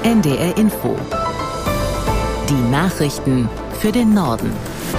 NDR Info. Die Nachrichten für den Norden.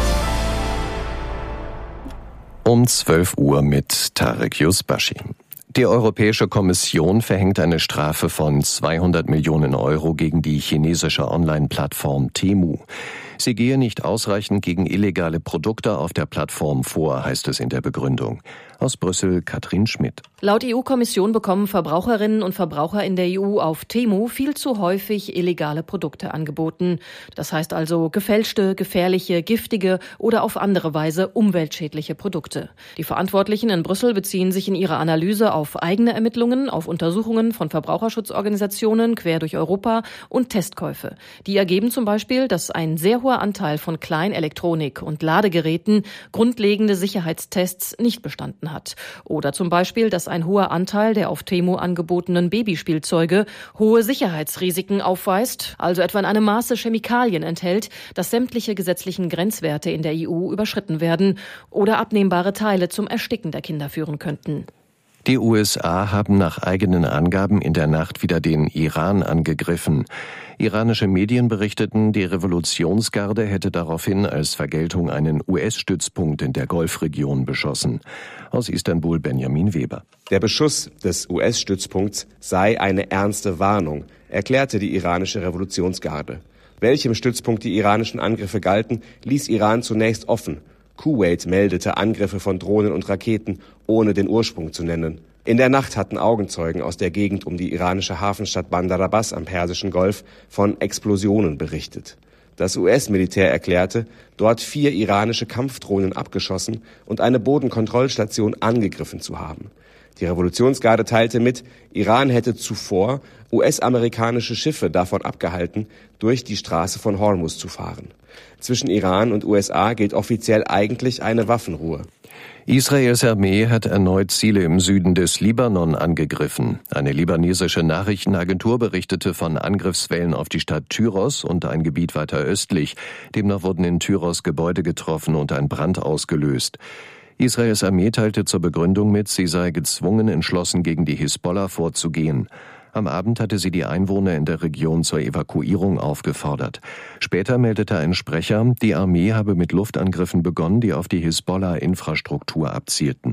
Um 12 Uhr mit Tarek Yusbashi. Die Europäische Kommission verhängt eine Strafe von 200 Millionen Euro gegen die chinesische Online-Plattform Temu. Sie gehe nicht ausreichend gegen illegale Produkte auf der Plattform vor, heißt es in der Begründung. Aus Brüssel Katrin Schmidt. Laut EU-Kommission bekommen Verbraucherinnen und Verbraucher in der EU auf Temu viel zu häufig illegale Produkte angeboten. Das heißt also gefälschte, gefährliche, giftige oder auf andere Weise umweltschädliche Produkte. Die Verantwortlichen in Brüssel beziehen sich in ihrer Analyse auf eigene Ermittlungen, auf Untersuchungen von Verbraucherschutzorganisationen quer durch Europa und Testkäufe. Die ergeben zum Beispiel, dass ein sehr hoher Anteil von Kleinelektronik und Ladegeräten grundlegende Sicherheitstests nicht bestanden hat. Oder zum Beispiel, dass ein hoher Anteil der auf Temu angebotenen Babyspielzeuge hohe Sicherheitsrisiken aufweist, also etwa in einem Maße Chemikalien enthält, dass sämtliche gesetzlichen Grenzwerte in der EU überschritten werden oder abnehmbare Teile zum Ersticken der Kinder führen könnten. Die USA haben nach eigenen Angaben in der Nacht wieder den Iran angegriffen. Iranische Medien berichteten, die Revolutionsgarde hätte daraufhin als Vergeltung einen US-Stützpunkt in der Golfregion beschossen. Aus Istanbul Benjamin Weber. Der Beschuss des US-Stützpunkts sei eine ernste Warnung, erklärte die iranische Revolutionsgarde. Welchem Stützpunkt die iranischen Angriffe galten, ließ Iran zunächst offen. Kuwait meldete Angriffe von Drohnen und Raketen, ohne den Ursprung zu nennen. In der Nacht hatten Augenzeugen aus der Gegend um die iranische Hafenstadt Bandar Abbas am Persischen Golf von Explosionen berichtet. Das US-Militär erklärte, dort 4 iranische Kampfdrohnen abgeschossen und eine Bodenkontrollstation angegriffen zu haben. Die Revolutionsgarde teilte mit, Iran hätte zuvor US-amerikanische Schiffe davon abgehalten, durch die Straße von Hormuz zu fahren. Zwischen Iran und USA gilt offiziell eigentlich eine Waffenruhe. Israels Armee hat erneut Ziele im Süden des Libanon angegriffen. Eine libanesische Nachrichtenagentur berichtete von Angriffswellen auf die Stadt Tyros und ein Gebiet weiter östlich. Demnach wurden in Tyros Gebäude getroffen und ein Brand ausgelöst. Israels Armee teilte zur Begründung mit, sie sei gezwungen, entschlossen gegen die Hisbollah vorzugehen. Am Abend hatte sie die Einwohner in der Region zur Evakuierung aufgefordert. Später meldete ein Sprecher, die Armee habe mit Luftangriffen begonnen, die auf die Hisbollah-Infrastruktur abzielten.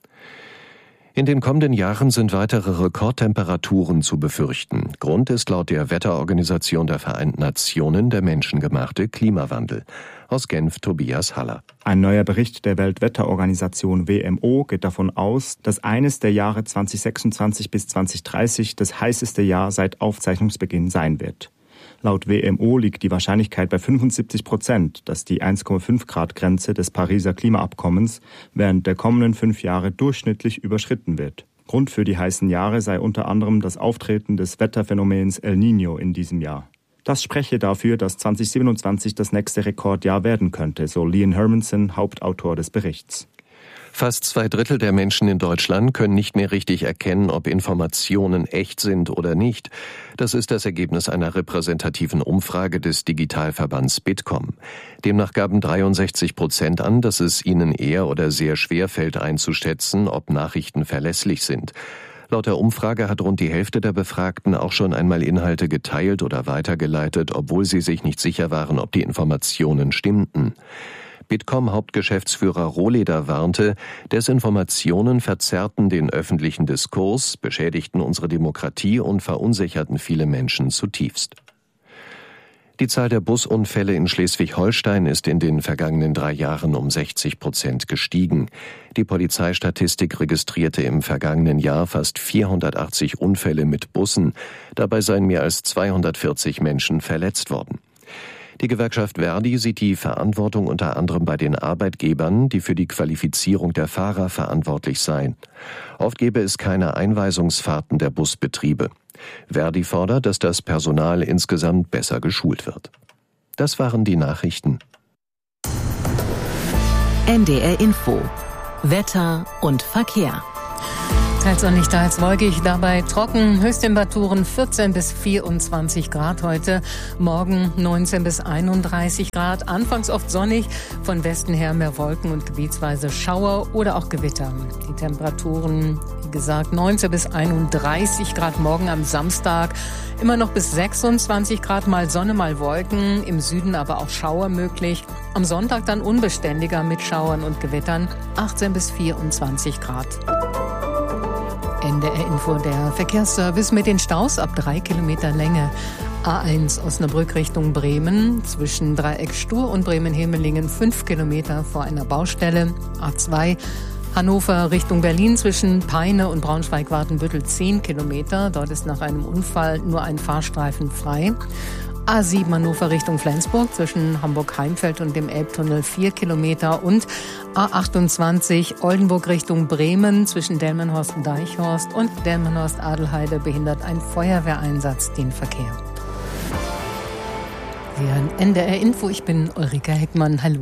In den kommenden Jahren sind weitere Rekordtemperaturen zu befürchten. Grund ist laut der Wetterorganisation der Vereinten Nationen der menschengemachte Klimawandel. Aus Genf Tobias Haller. Ein neuer Bericht der Weltwetterorganisation WMO geht davon aus, dass eines der Jahre 2026 bis 2030 das heißeste Jahr seit Aufzeichnungsbeginn sein wird. Laut WMO liegt die Wahrscheinlichkeit bei 75%, dass die 1,5 Grad Grenze des Pariser Klimaabkommens während der kommenden 5 Jahre durchschnittlich überschritten wird. Grund für die heißen Jahre sei unter anderem das Auftreten des Wetterphänomens El Niño in diesem Jahr. Das spreche dafür, dass 2027 das nächste Rekordjahr werden könnte, so Leon Hermanson, Hauptautor des Berichts. Fast 2/3 der Menschen in Deutschland können nicht mehr richtig erkennen, ob Informationen echt sind oder nicht. Das ist das Ergebnis einer repräsentativen Umfrage des Digitalverbands Bitkom. Demnach gaben 63% an, dass es ihnen eher oder sehr schwer fällt einzuschätzen, ob Nachrichten verlässlich sind. Laut der Umfrage hat rund die Hälfte der Befragten auch schon einmal Inhalte geteilt oder weitergeleitet, obwohl sie sich nicht sicher waren, ob die Informationen stimmten. Bitkom-Hauptgeschäftsführer Rohleder warnte, Desinformationen verzerrten den öffentlichen Diskurs, beschädigten unsere Demokratie und verunsicherten viele Menschen zutiefst. Die Zahl der Busunfälle in Schleswig-Holstein ist in den vergangenen 3 Jahren um 60% gestiegen. Die Polizeistatistik registrierte im vergangenen Jahr fast 480 Unfälle mit Bussen. Dabei seien mehr als 240 Menschen verletzt worden. Die Gewerkschaft Verdi sieht die Verantwortung unter anderem bei den Arbeitgebern, die für die Qualifizierung der Fahrer verantwortlich seien. Oft gebe es keine Einweisungsfahrten der Busbetriebe. Verdi fordert, dass das Personal insgesamt besser geschult wird. Das waren die Nachrichten. NDR Info. Wetter und Verkehr. Teils sonnig, teils wolkig, dabei trocken. Höchsttemperaturen 14 bis 24 Grad heute. Morgen 19 bis 31 Grad. Anfangs oft sonnig, von Westen her mehr Wolken und gebietsweise Schauer oder auch Gewitter. Die Temperaturen, wie gesagt, 19 bis 31 Grad morgen am Samstag. Immer noch bis 26 Grad, mal Sonne, mal Wolken. Im Süden aber auch Schauer möglich. Am Sonntag dann unbeständiger mit Schauern und Gewittern. 18 bis 24 Grad. NDR Info, der Verkehrsservice mit den Staus ab 3 Kilometer Länge. A1 Osnabrück Richtung Bremen, zwischen Dreieck Stur und Bremen-Hemelingen 5 Kilometer vor einer Baustelle. A2 Hannover Richtung Berlin, zwischen Peine und Braunschweig-Wartenbüttel 10 Kilometer. Dort ist nach einem Unfall nur ein Fahrstreifen frei. A7 Hannover Richtung Flensburg, zwischen Hamburg-Heimfeld und dem Elbtunnel 4 Kilometer. Und A28 Oldenburg Richtung Bremen, zwischen Delmenhorst-Deichhorst und Delmenhorst-Adelheide behindert ein Feuerwehreinsatz den Verkehr. Wir hören NDR Info, ich bin Ulrike Heckmann. Hallo.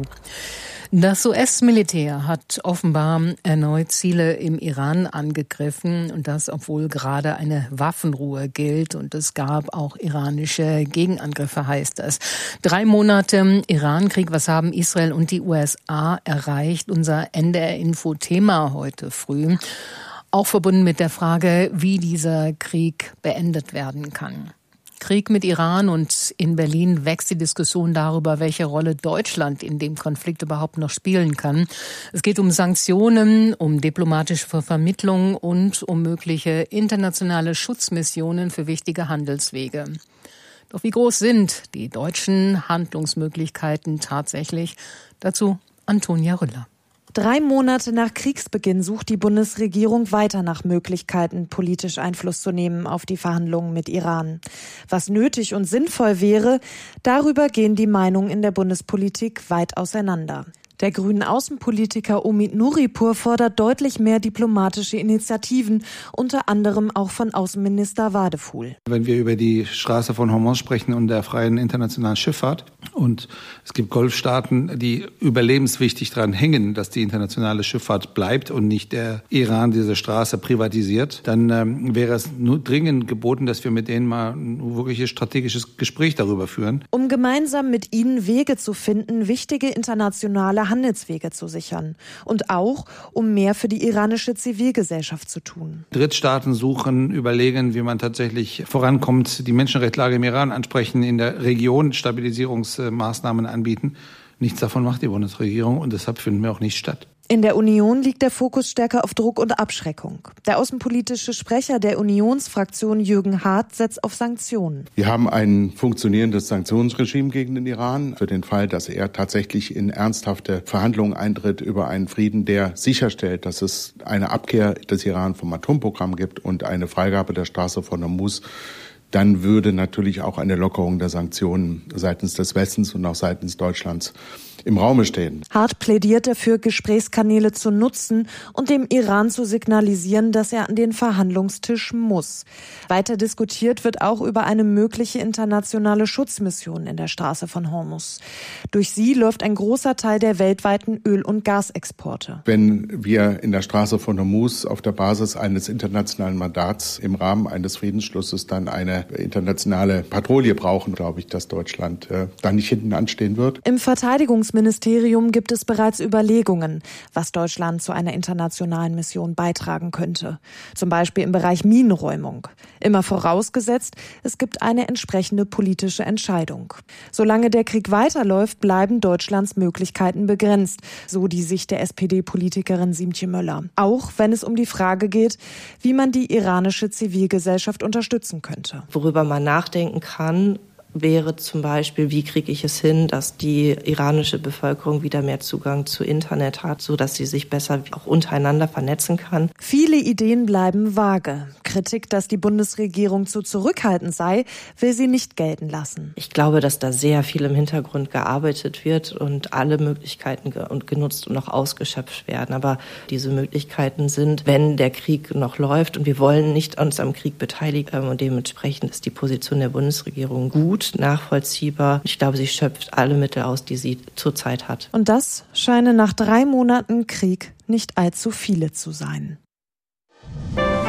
Das US-Militär hat offenbar erneut Ziele im Iran angegriffen, und das, obwohl gerade eine Waffenruhe gilt, und es gab auch iranische Gegenangriffe, heißt es. 3 Monate Iran-Krieg, was haben Israel und die USA erreicht? Unser NDR-Info-Thema heute früh, auch verbunden mit der Frage, wie dieser Krieg beendet werden kann. Krieg mit Iran, und in Berlin wächst die Diskussion darüber, welche Rolle Deutschland in dem Konflikt überhaupt noch spielen kann. Es geht um Sanktionen, um diplomatische Vermittlung und um mögliche internationale Schutzmissionen für wichtige Handelswege. Doch wie groß sind die deutschen Handlungsmöglichkeiten tatsächlich? Dazu Antonia Rüller. 3 Monate nach Kriegsbeginn sucht die Bundesregierung weiter nach Möglichkeiten, politisch Einfluss zu nehmen auf die Verhandlungen mit Iran. Was nötig und sinnvoll wäre, darüber gehen die Meinungen in der Bundespolitik weit auseinander. Der grünen Außenpolitiker Omid Nuripur fordert deutlich mehr diplomatische Initiativen, unter anderem auch von Außenminister Wadefuhl. Wenn wir über die Straße von Hormuz sprechen und der freien internationalen Schifffahrt, und es gibt Golfstaaten, die überlebenswichtig daran hängen, dass die internationale Schifffahrt bleibt und nicht der Iran diese Straße privatisiert, dann wäre es nur dringend geboten, dass wir mit denen mal ein wirkliches strategisches Gespräch darüber führen. Um gemeinsam mit ihnen Wege zu finden, wichtige internationale Handelswege zu sichern, und auch, um mehr für die iranische Zivilgesellschaft zu tun. Drittstaaten suchen, überlegen, wie man tatsächlich vorankommt, die Menschenrechtslage im Iran ansprechen, in der Region Stabilisierungsmaßnahmen anbieten. Nichts davon macht die Bundesregierung, und deshalb finden wir auch nicht statt. In der Union liegt der Fokus stärker auf Druck und Abschreckung. Der außenpolitische Sprecher der Unionsfraktion Jürgen Hart setzt auf Sanktionen. Wir haben ein funktionierendes Sanktionsregime gegen den Iran für den Fall, dass er tatsächlich in ernsthafte Verhandlungen eintritt über einen Frieden, der sicherstellt, dass es eine Abkehr des Iran vom Atomprogramm gibt und eine Freigabe der Straße von Hormuz. Dann würde natürlich auch eine Lockerung der Sanktionen seitens des Westens und auch seitens Deutschlands im Raume stehen. Hart plädiert dafür, Gesprächskanäle zu nutzen und dem Iran zu signalisieren, dass er an den Verhandlungstisch muss. Weiter diskutiert wird auch über eine mögliche internationale Schutzmission in der Straße von Hormuz. Durch sie läuft ein großer Teil der weltweiten Öl- und Gasexporte. Wenn wir in der Straße von Hormuz auf der Basis eines internationalen Mandats im Rahmen eines Friedensschlusses dann eine internationale Patrouille brauchen, glaube ich, dass Deutschland da nicht hinten anstehen wird. Im Verteidigungsministerium gibt es bereits Überlegungen, was Deutschland zu einer internationalen Mission beitragen könnte. Zum Beispiel im Bereich Minenräumung. Immer vorausgesetzt, es gibt eine entsprechende politische Entscheidung. Solange der Krieg weiterläuft, bleiben Deutschlands Möglichkeiten begrenzt, so die Sicht der SPD-Politikerin Siemtje Möller. Auch wenn es um die Frage geht, wie man die iranische Zivilgesellschaft unterstützen könnte. Worüber man nachdenken kann, wäre zum Beispiel, wie kriege ich es hin, dass die iranische Bevölkerung wieder mehr Zugang zu Internet hat, sodass sie sich besser auch untereinander vernetzen kann. Viele Ideen bleiben vage. Kritik, dass die Bundesregierung zu zurückhaltend sei, will sie nicht gelten lassen. Ich glaube, dass da sehr viel im Hintergrund gearbeitet wird und alle Möglichkeiten genutzt und auch ausgeschöpft werden. Aber diese Möglichkeiten sind, wenn der Krieg noch läuft, und wir wollen nicht uns am Krieg beteiligen, und dementsprechend ist die Position der Bundesregierung gut, nachvollziehbar. Ich glaube, sie schöpft alle Mittel aus, die sie zurzeit hat. Und das scheinen nach 3 Monaten Krieg nicht allzu viele zu sein.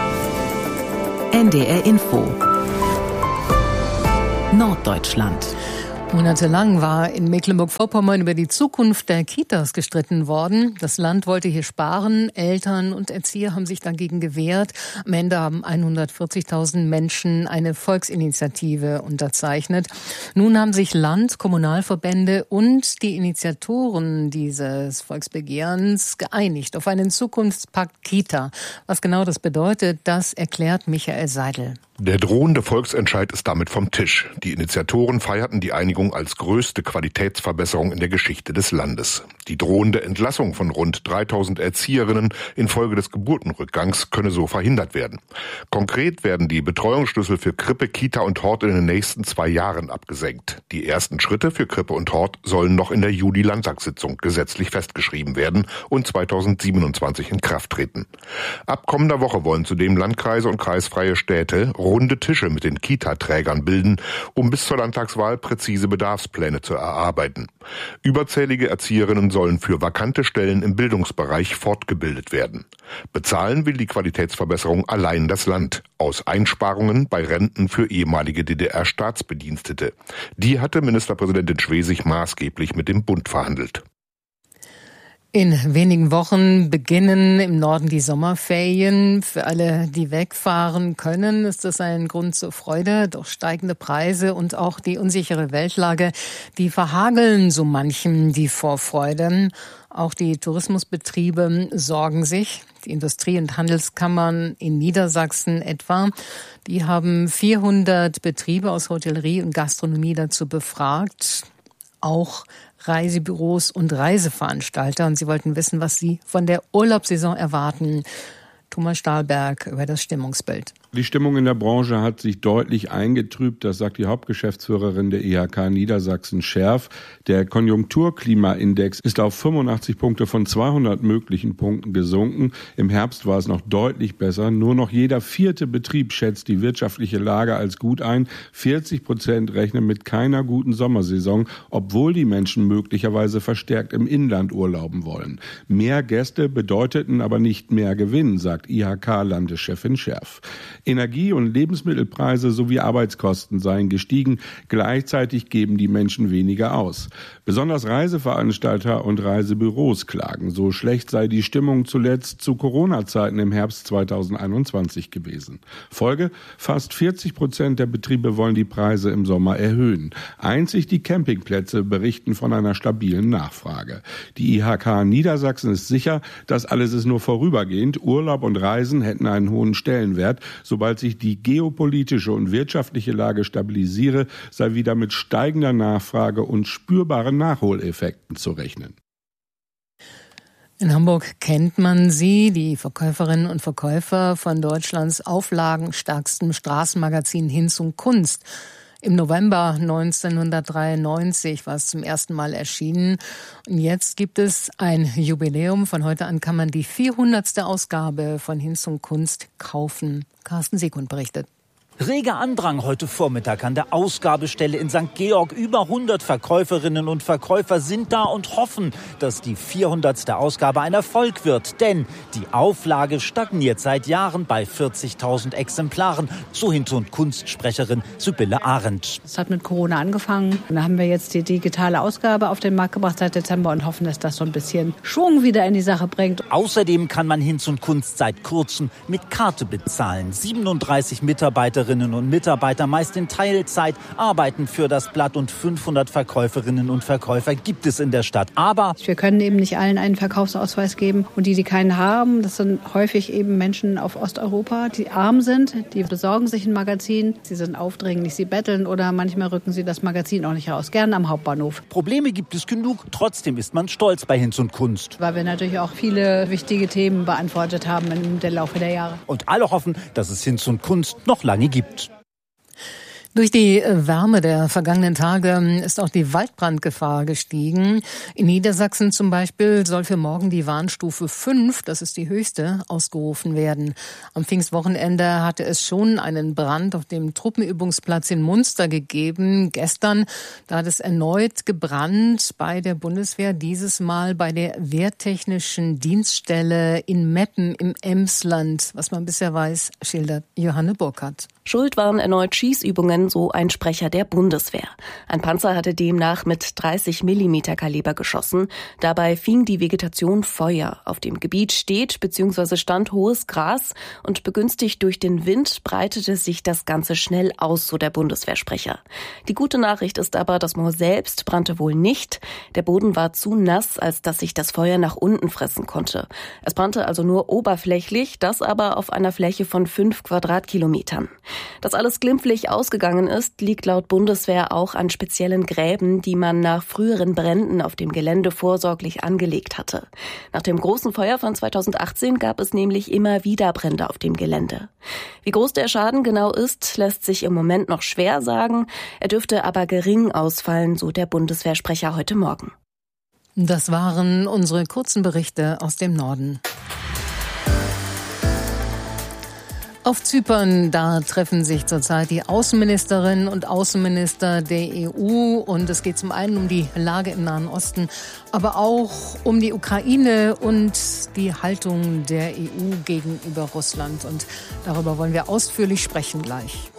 NDR Info Norddeutschland. Monatelang war in Mecklenburg-Vorpommern über die Zukunft der Kitas gestritten worden. Das Land wollte hier sparen. Eltern und Erzieher haben sich dagegen gewehrt. Am Ende haben 140.000 Menschen eine Volksinitiative unterzeichnet. Nun haben sich Land, Kommunalverbände und die Initiatoren dieses Volksbegehrens geeinigt auf einen Zukunftspakt Kita. Was genau das bedeutet, das erklärt Michael Seidel. Der drohende Volksentscheid ist damit vom Tisch. Die Initiatoren feierten die Einigung als größte Qualitätsverbesserung in der Geschichte des Landes. Die drohende Entlassung von rund 3.000 Erzieherinnen infolge des Geburtenrückgangs könne so verhindert werden. Konkret werden die Betreuungsschlüssel für Krippe, Kita und Hort in den nächsten 2 Jahren abgesenkt. Die ersten Schritte für Krippe und Hort sollen noch in der Juli-Landtagssitzung gesetzlich festgeschrieben werden und 2027 in Kraft treten. Ab kommender Woche wollen zudem Landkreise und kreisfreie Städte runde Tische mit den Kita-Trägern bilden, um bis zur Landtagswahl präzise Bedarfspläne zu erarbeiten. Überzählige Erzieherinnen sollen für vakante Stellen im Bildungsbereich fortgebildet werden. Bezahlen will die Qualitätsverbesserung allein das Land, aus Einsparungen bei Renten für ehemalige DDR-Staatsbedienstete. Die hatte Ministerpräsidentin Schwesig maßgeblich mit dem Bund verhandelt. In wenigen Wochen beginnen im Norden die Sommerferien. Für alle, die wegfahren können, ist das ein Grund zur Freude. Doch steigende Preise und auch die unsichere Weltlage, die verhageln so manchem die Vorfreude. Auch die Tourismusbetriebe sorgen sich. Die Industrie- und Handelskammern in Niedersachsen etwa, die haben 400 Betriebe aus Hotellerie und Gastronomie dazu befragt. Auch Reisebüros und Reiseveranstalter. Und sie wollten wissen, was sie von der Urlaubssaison erwarten. Thomas Stahlberg über das Stimmungsbild. Die Stimmung in der Branche hat sich deutlich eingetrübt, das sagt die Hauptgeschäftsführerin der IHK Niedersachsen Scherf. Der Konjunkturklimaindex ist auf 85 Punkte von 200 möglichen Punkten gesunken. Im Herbst war es noch deutlich besser. Nur noch jeder 4. Betrieb schätzt die wirtschaftliche Lage als gut ein. 40% rechnen mit keiner guten Sommersaison, obwohl die Menschen möglicherweise verstärkt im Inland urlauben wollen. Mehr Gäste bedeuteten aber nicht mehr Gewinn, sagt IHK-Landeschefin Scherf. Energie- und Lebensmittelpreise sowie Arbeitskosten seien gestiegen. Gleichzeitig geben die Menschen weniger aus. Besonders Reiseveranstalter und Reisebüros klagen. So schlecht sei die Stimmung zuletzt zu Corona-Zeiten im Herbst 2021 gewesen. Folge: fast 40% der Betriebe wollen die Preise im Sommer erhöhen. Einzig die Campingplätze berichten von einer stabilen Nachfrage. Die IHK Niedersachsen ist sicher, das alles ist nur vorübergehend. Urlaub und Reisen hätten einen hohen Stellenwert. Sobald sich die geopolitische und wirtschaftliche Lage stabilisiere, sei wieder mit steigender Nachfrage und spürbaren Nachholeffekten zu rechnen. In Hamburg kennt man sie, die Verkäuferinnen und Verkäufer von Deutschlands auflagenstärkstem Straßenmagazin Hinz und Kunst. Im November 1993 war es zum ersten Mal erschienen. Und jetzt gibt es ein Jubiläum. Von heute an kann man die 400. Ausgabe von Hinz und Kunst kaufen. Carsten Sekund berichtet. Reger Andrang heute Vormittag an der Ausgabestelle in St. Georg. Über 100 Verkäuferinnen und Verkäufer sind da und hoffen, dass die 400. Ausgabe ein Erfolg wird. Denn die Auflage stagniert seit Jahren bei 40.000 Exemplaren. So Hinz und Kunstsprecherin Sibylle Arendt. Es hat mit Corona angefangen. Und da haben wir jetzt die digitale Ausgabe auf den Markt gebracht seit Dezember und hoffen, dass das so ein bisschen Schwung wieder in die Sache bringt. Außerdem kann man Hinz und Kunst seit kurzem mit Karte bezahlen. 37 Mitarbeiterinnen und Mitarbeiter, meist in Teilzeit, arbeiten für das Blatt und 500 Verkäuferinnen und Verkäufer gibt es in der Stadt. Aber wir können eben nicht allen einen Verkaufsausweis geben. Und die keinen haben, das sind häufig eben Menschen auf Osteuropa, die arm sind, die besorgen sich ein Magazin. Sie sind aufdringlich, sie betteln oder manchmal rücken sie das Magazin auch nicht raus. Gerne am Hauptbahnhof. Probleme gibt es genug, trotzdem ist man stolz bei Hinz und Kunst. Weil wir natürlich auch viele wichtige Themen beantwortet haben im Laufe der Jahre. Und alle hoffen, dass es Hinz und Kunst noch lange gibt. Durch die Wärme der vergangenen Tage ist auch die Waldbrandgefahr gestiegen. In Niedersachsen zum Beispiel soll für morgen die Warnstufe 5, das ist die höchste, ausgerufen werden. Am Pfingstwochenende hatte es schon einen Brand auf dem Truppenübungsplatz in Munster gegeben. Gestern, da hat es erneut gebrannt bei der Bundeswehr, dieses Mal bei der Wehrtechnischen Dienststelle in Meppen im Emsland. Was man bisher weiß, schildert Johanne Burkhardt. Schuld waren erneut Schießübungen, so ein Sprecher der Bundeswehr. Ein Panzer hatte demnach mit 30 mm Kaliber geschossen. Dabei fing die Vegetation Feuer. Auf dem Gebiet steht bzw. stand hohes Gras und begünstigt durch den Wind breitete sich das Ganze schnell aus, so der Bundeswehrsprecher. Die gute Nachricht ist aber, das Moor selbst brannte wohl nicht. Der Boden war zu nass, als dass sich das Feuer nach unten fressen konnte. Es brannte also nur oberflächlich, das aber auf einer Fläche von 5 Quadratkilometern. Dass alles glimpflich ausgegangen ist, liegt laut Bundeswehr auch an speziellen Gräben, die man nach früheren Bränden auf dem Gelände vorsorglich angelegt hatte. Nach dem großen Feuer von 2018 gab es nämlich immer wieder Brände auf dem Gelände. Wie groß der Schaden genau ist, lässt sich im Moment noch schwer sagen. Er dürfte aber gering ausfallen, so der Bundeswehrsprecher heute Morgen. Das waren unsere kurzen Berichte aus dem Norden. Auf Zypern, da treffen sich zurzeit die Außenministerinnen und Außenminister der EU. Und es geht zum einen um die Lage im Nahen Osten, aber auch um die Ukraine und die Haltung der EU gegenüber Russland. Und darüber wollen wir ausführlich sprechen gleich.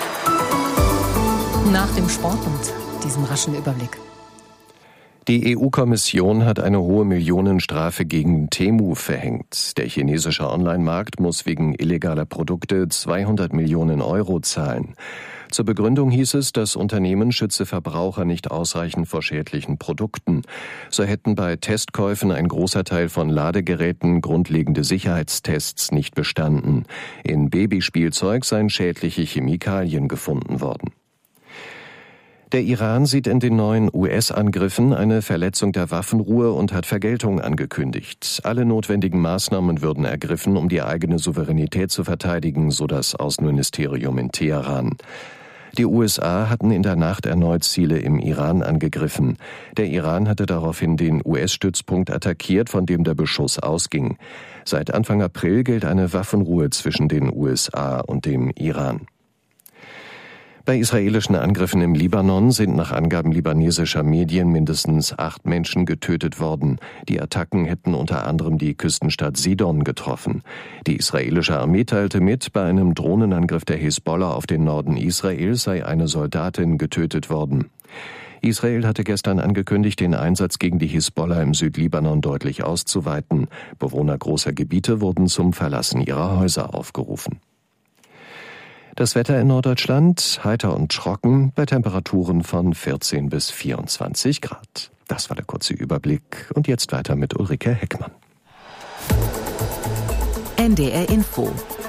Nach dem Sport und diesem raschen Überblick. Die EU-Kommission hat eine hohe Millionenstrafe gegen Temu verhängt. Der chinesische Online-Markt muss wegen illegaler Produkte 200 Millionen Euro zahlen. Zur Begründung hieß es, das Unternehmen schütze Verbraucher nicht ausreichend vor schädlichen Produkten. So hätten bei Testkäufen ein großer Teil von Ladegeräten grundlegende Sicherheitstests nicht bestanden. In Babyspielzeug seien schädliche Chemikalien gefunden worden. Der Iran sieht in den neuen US-Angriffen eine Verletzung der Waffenruhe und hat Vergeltung angekündigt. Alle notwendigen Maßnahmen würden ergriffen, um die eigene Souveränität zu verteidigen, so das Außenministerium in Teheran. Die USA hatten in der Nacht erneut Ziele im Iran angegriffen. Der Iran hatte daraufhin den US-Stützpunkt attackiert, von dem der Beschuss ausging. Seit Anfang April gilt eine Waffenruhe zwischen den USA und dem Iran. Bei israelischen Angriffen im Libanon sind nach Angaben libanesischer Medien mindestens 8 Menschen getötet worden. Die Attacken hätten unter anderem die Küstenstadt Sidon getroffen. Die israelische Armee teilte mit, bei einem Drohnenangriff der Hisbollah auf den Norden Israels sei eine Soldatin getötet worden. Israel hatte gestern angekündigt, den Einsatz gegen die Hisbollah im Südlibanon deutlich auszuweiten. Bewohner großer Gebiete wurden zum Verlassen ihrer Häuser aufgerufen. Das Wetter in Norddeutschland heiter und trocken bei Temperaturen von 14 bis 24 Grad. Das war der kurze Überblick. Und jetzt weiter mit Ulrike Heckmann. NDR Info.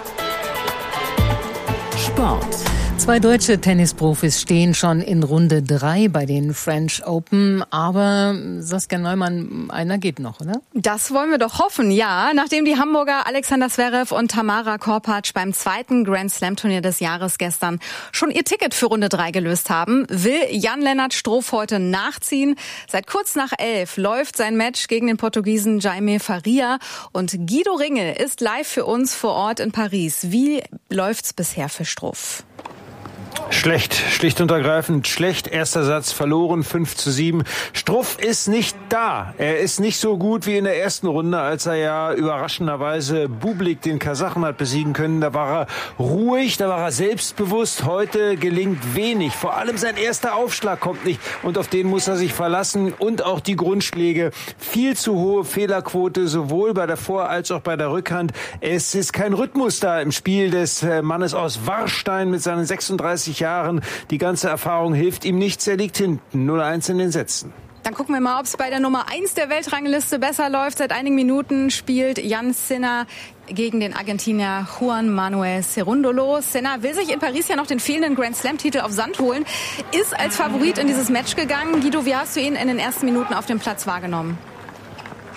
Sport. 2 deutsche Tennisprofis stehen schon in Runde 3 bei den French Open. Aber Saskia Neumann, einer geht noch, oder? Das wollen wir doch hoffen, ja. Nachdem die Hamburger Alexander Zverev und Tamara Korpatsch beim 2. Grand Slam Turnier des Jahres gestern schon ihr Ticket für Runde 3 gelöst haben, will Jan-Lennart Struff heute nachziehen. Seit kurz nach 11 läuft sein Match gegen den Portugiesen Jaime Faria. Und Guido Ringel ist live für uns vor Ort in Paris. Wie läuft's bisher für Struff? Schlecht, schlicht und ergreifend schlecht. Erster Satz verloren, 5:7. Struff ist nicht da. Er ist nicht so gut wie in der ersten Runde, als er ja überraschenderweise Bublik, den Kasachen, hat besiegen können. Da war er ruhig, da war er selbstbewusst. Heute gelingt wenig. Vor allem sein erster Aufschlag kommt nicht und auf den muss er sich verlassen. Und auch die Grundschläge. Viel zu hohe Fehlerquote, sowohl bei der Vor- als auch bei der Rückhand. Es ist kein Rhythmus da im Spiel des Mannes aus Warstein mit seinen 36 Jahren. Die ganze Erfahrung hilft ihm nichts. Er liegt hinten, 0:1 in den Sätzen. Dann gucken wir mal, ob es bei der Nummer 1 der Weltrangliste besser läuft. Seit einigen Minuten spielt Jan Sinner gegen den Argentinier Juan Manuel Cerúndolo. Sinner will sich in Paris ja noch den fehlenden Grand Slam-Titel auf Sand holen. Ist als Favorit in dieses Match gegangen. Guido, wie hast du ihn in den ersten Minuten auf dem Platz wahrgenommen?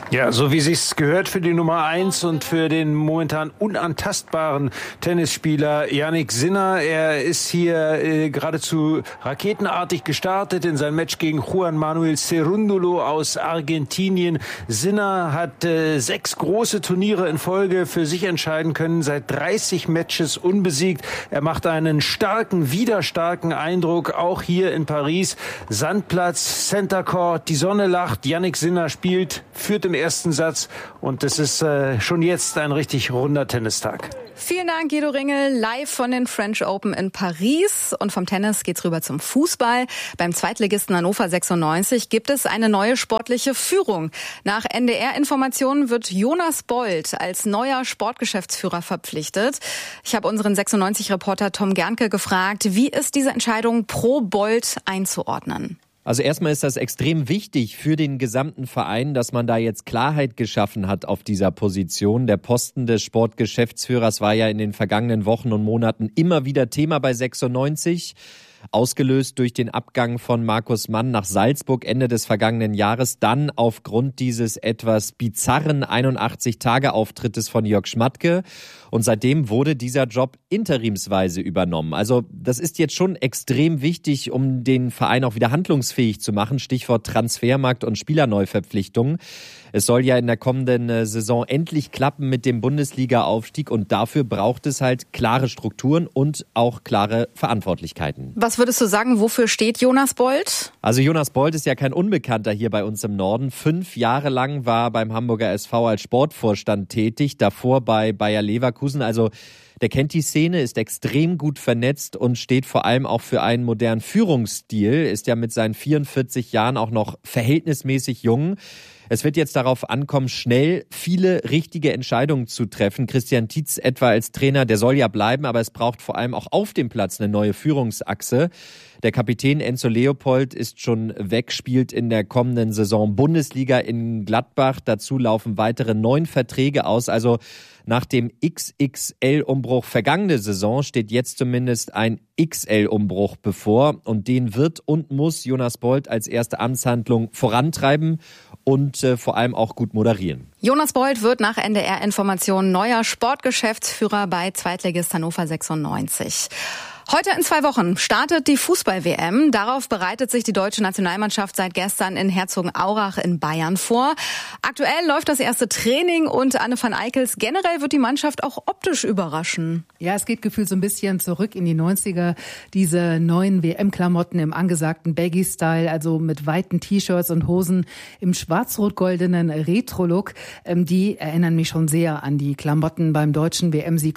Ja, so wie sich's gehört für die Nummer 1 und für den momentan unantastbaren Tennisspieler Jannik Sinner. Er ist hier geradezu raketenartig gestartet in sein Match gegen Juan Manuel Cerúndolo aus Argentinien. Sinner hat 6 große Turniere in Folge für sich entscheiden können, seit 30 Matches unbesiegt. Er macht einen wieder starken Eindruck, auch hier in Paris. Sandplatz, Center Court, die Sonne lacht, Jannik Sinner spielt, führt im ersten Satz und es ist schon jetzt ein richtig runder Tennistag. Vielen Dank, Guido Ringel, live von den French Open in Paris. Und vom Tennis geht's rüber zum Fußball. Beim Zweitligisten Hannover 96 gibt es eine neue sportliche Führung. Nach NDR-Informationen wird Jonas Bold als neuer Sportgeschäftsführer verpflichtet. Ich habe unseren 96-Reporter Tom Gernke gefragt, wie ist diese Entscheidung pro Bold einzuordnen? Also erstmal ist das extrem wichtig für den gesamten Verein, dass man da jetzt Klarheit geschaffen hat auf dieser Position. Der Posten des Sportgeschäftsführers war ja in den vergangenen Wochen und Monaten immer wieder Thema bei 96. Ausgelöst durch den Abgang von Markus Mann nach Salzburg Ende des vergangenen Jahres, dann aufgrund dieses etwas bizarren 81-Tage-Auftrittes von Jörg Schmatke. Und seitdem wurde dieser Job interimsweise übernommen. Also das ist jetzt schon extrem wichtig, um den Verein auch wieder handlungsfähig zu machen. Stichwort Transfermarkt und Spielerneuverpflichtungen. Es soll ja in der kommenden Saison endlich klappen mit dem Bundesliga-Aufstieg und dafür braucht es halt klare Strukturen und auch klare Verantwortlichkeiten. Was würdest du sagen, wofür steht Jonas Bold? Also Jonas Bold ist ja kein Unbekannter hier bei uns im Norden. 5 Jahre lang war er beim Hamburger SV als Sportvorstand tätig, davor bei Bayer Leverkusen. Also der kennt die Szene, ist extrem gut vernetzt und steht vor allem auch für einen modernen Führungsstil, ist ja mit seinen 44 Jahren auch noch verhältnismäßig jung. Es wird jetzt darauf ankommen, schnell viele richtige Entscheidungen zu treffen. Christian Tietz etwa als Trainer, der soll ja bleiben, aber es braucht vor allem auch auf dem Platz eine neue Führungsachse. Der Kapitän Enzo Leopold ist schon weg, spielt in der kommenden Saison Bundesliga in Gladbach. Dazu laufen weitere 9 Verträge aus. Also nach dem XXL-Umbruch vergangene Saison steht jetzt zumindest ein XL-Umbruch bevor. Und den wird und muss Jonas Bold als erste Amtshandlung vorantreiben und vor allem auch gut moderieren. Jonas Bold wird nach NDR-Informationen neuer Sportgeschäftsführer bei Zweitligist Hannover 96. Heute in 2 Wochen startet die Fußball-WM. Darauf bereitet sich die deutsche Nationalmannschaft seit gestern in Herzogenaurach in Bayern vor. Aktuell läuft das erste Training und Anne van Eickels, generell wird die Mannschaft auch optisch überraschen. Ja, es geht gefühlt so ein bisschen zurück in die 90er. Diese neuen WM-Klamotten im angesagten Baggy-Style, also mit weiten T-Shirts und Hosen im schwarz-rot-goldenen Retro-Look, die erinnern mich schon sehr an die Klamotten beim deutschen WM-Sieg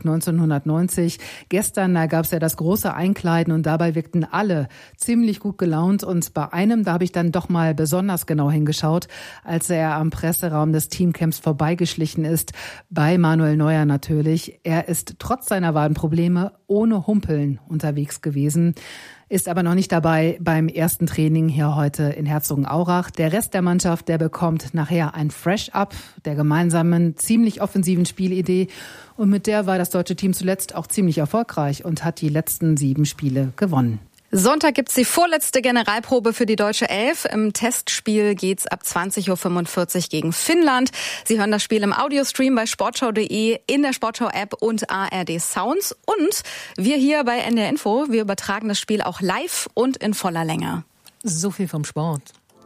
1990. Gestern, da gab es ja das große Einkleiden und dabei wirkten alle ziemlich gut gelaunt und bei einem, da habe ich dann doch mal besonders genau hingeschaut, als er am Presseraum des Teamcamps vorbeigeschlichen ist, bei Manuel Neuer natürlich. Er ist trotz seiner Wadenprobleme ohne Humpeln unterwegs gewesen, ist aber noch nicht dabei beim ersten Training hier heute in Herzogenaurach. Der Rest der Mannschaft, der bekommt nachher ein Fresh-Up der gemeinsamen, ziemlich offensiven Spielidee. Und mit der war das deutsche Team zuletzt auch ziemlich erfolgreich und hat die letzten 7 Spiele gewonnen. Sonntag gibt's die vorletzte Generalprobe für die deutsche Elf. Im Testspiel geht's ab 20.45 Uhr gegen Finnland. Sie hören das Spiel im Audiostream bei sportschau.de, in der Sportschau-App und ARD Sounds. Und wir hier bei NDR Info, wir übertragen das Spiel auch live und in voller Länge. So viel vom Sport.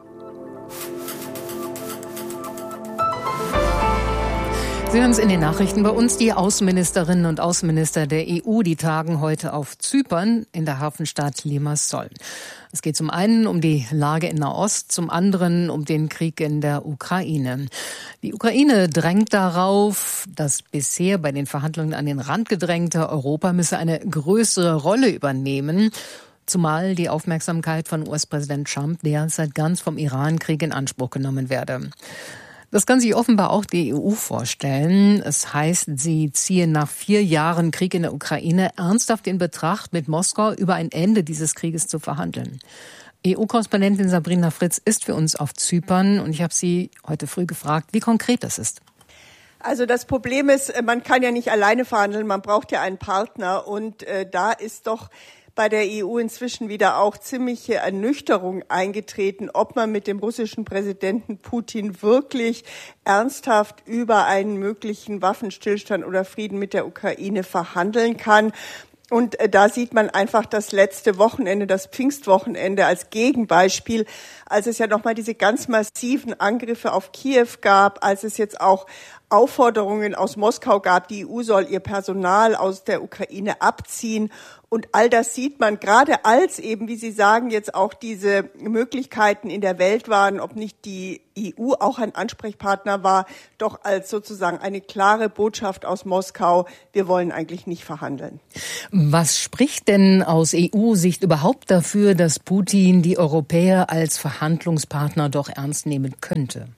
Sie hören es in den Nachrichten bei uns. Die Außenministerinnen und Außenminister der EU, die tagen heute auf Zypern in der Hafenstadt Limassol. Es geht zum einen um die Lage in Nahost, zum anderen um den Krieg in der Ukraine. Die Ukraine drängt darauf, dass bisher bei den Verhandlungen an den Rand gedrängte Europa müsse eine größere Rolle übernehmen. Zumal die Aufmerksamkeit von US-Präsident Trump derzeit ganz vom Iran-Krieg in Anspruch genommen werde. Das kann sich offenbar auch die EU vorstellen. Es heißt, sie ziehe nach 4 Jahren Krieg in der Ukraine ernsthaft in Betracht, mit Moskau über ein Ende dieses Krieges zu verhandeln. EU-Korrespondentin Sabrina Fritz ist für uns auf Zypern und ich habe sie heute früh gefragt, wie konkret das ist. Also das Problem ist, man kann ja nicht alleine verhandeln, man braucht ja einen Partner und da ist doch bei der EU inzwischen wieder auch ziemliche Ernüchterung eingetreten, ob man mit dem russischen Präsidenten Putin wirklich ernsthaft über einen möglichen Waffenstillstand oder Frieden mit der Ukraine verhandeln kann. Und da sieht man einfach das letzte Wochenende, das Pfingstwochenende als Gegenbeispiel, als es ja nochmal diese ganz massiven Angriffe auf Kiew gab, als es jetzt auch Aufforderungen aus Moskau gab, die EU soll ihr Personal aus der Ukraine abziehen. Und all das sieht man, gerade als eben, wie Sie sagen, jetzt auch diese Möglichkeiten in der Welt waren, ob nicht die EU auch ein Ansprechpartner war, doch als sozusagen eine klare Botschaft aus Moskau, wir wollen eigentlich nicht verhandeln. Was spricht denn aus EU-Sicht überhaupt dafür, dass Putin die Europäer als Verhandlungspartner doch ernst nehmen könnte?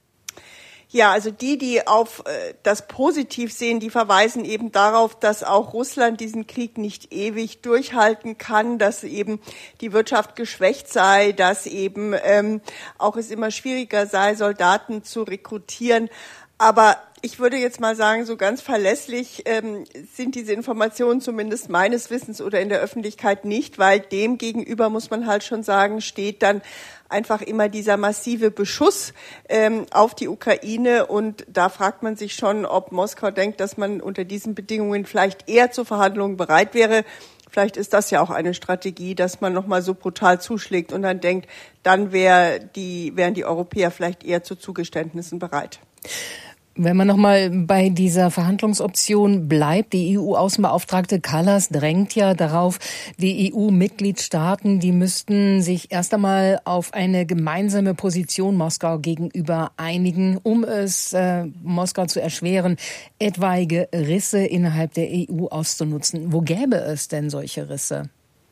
Ja, also die auf das positiv sehen, die verweisen eben darauf, dass auch Russland diesen Krieg nicht ewig durchhalten kann, dass eben die Wirtschaft geschwächt sei, dass eben auch es immer schwieriger sei, Soldaten zu rekrutieren. Aber ich würde jetzt mal sagen, so ganz verlässlich sind diese Informationen zumindest meines Wissens oder in der Öffentlichkeit nicht, weil dem gegenüber, muss man halt schon sagen, steht dann einfach immer dieser massive Beschuss auf die Ukraine. Und da fragt man sich schon, ob Moskau denkt, dass man unter diesen Bedingungen vielleicht eher zu Verhandlungen bereit wäre. Vielleicht ist das ja auch eine Strategie, dass man nochmal so brutal zuschlägt und dann denkt, dann wären die Europäer vielleicht eher zu Zugeständnissen bereit. Wenn man nochmal bei dieser Verhandlungsoption bleibt, die EU-Außenbeauftragte Kallas drängt ja darauf, die EU-Mitgliedstaaten, die müssten sich erst einmal auf eine gemeinsame Position Moskau gegenüber einigen, um es Moskau zu erschweren, etwaige Risse innerhalb der EU auszunutzen. Wo gäbe es denn solche Risse?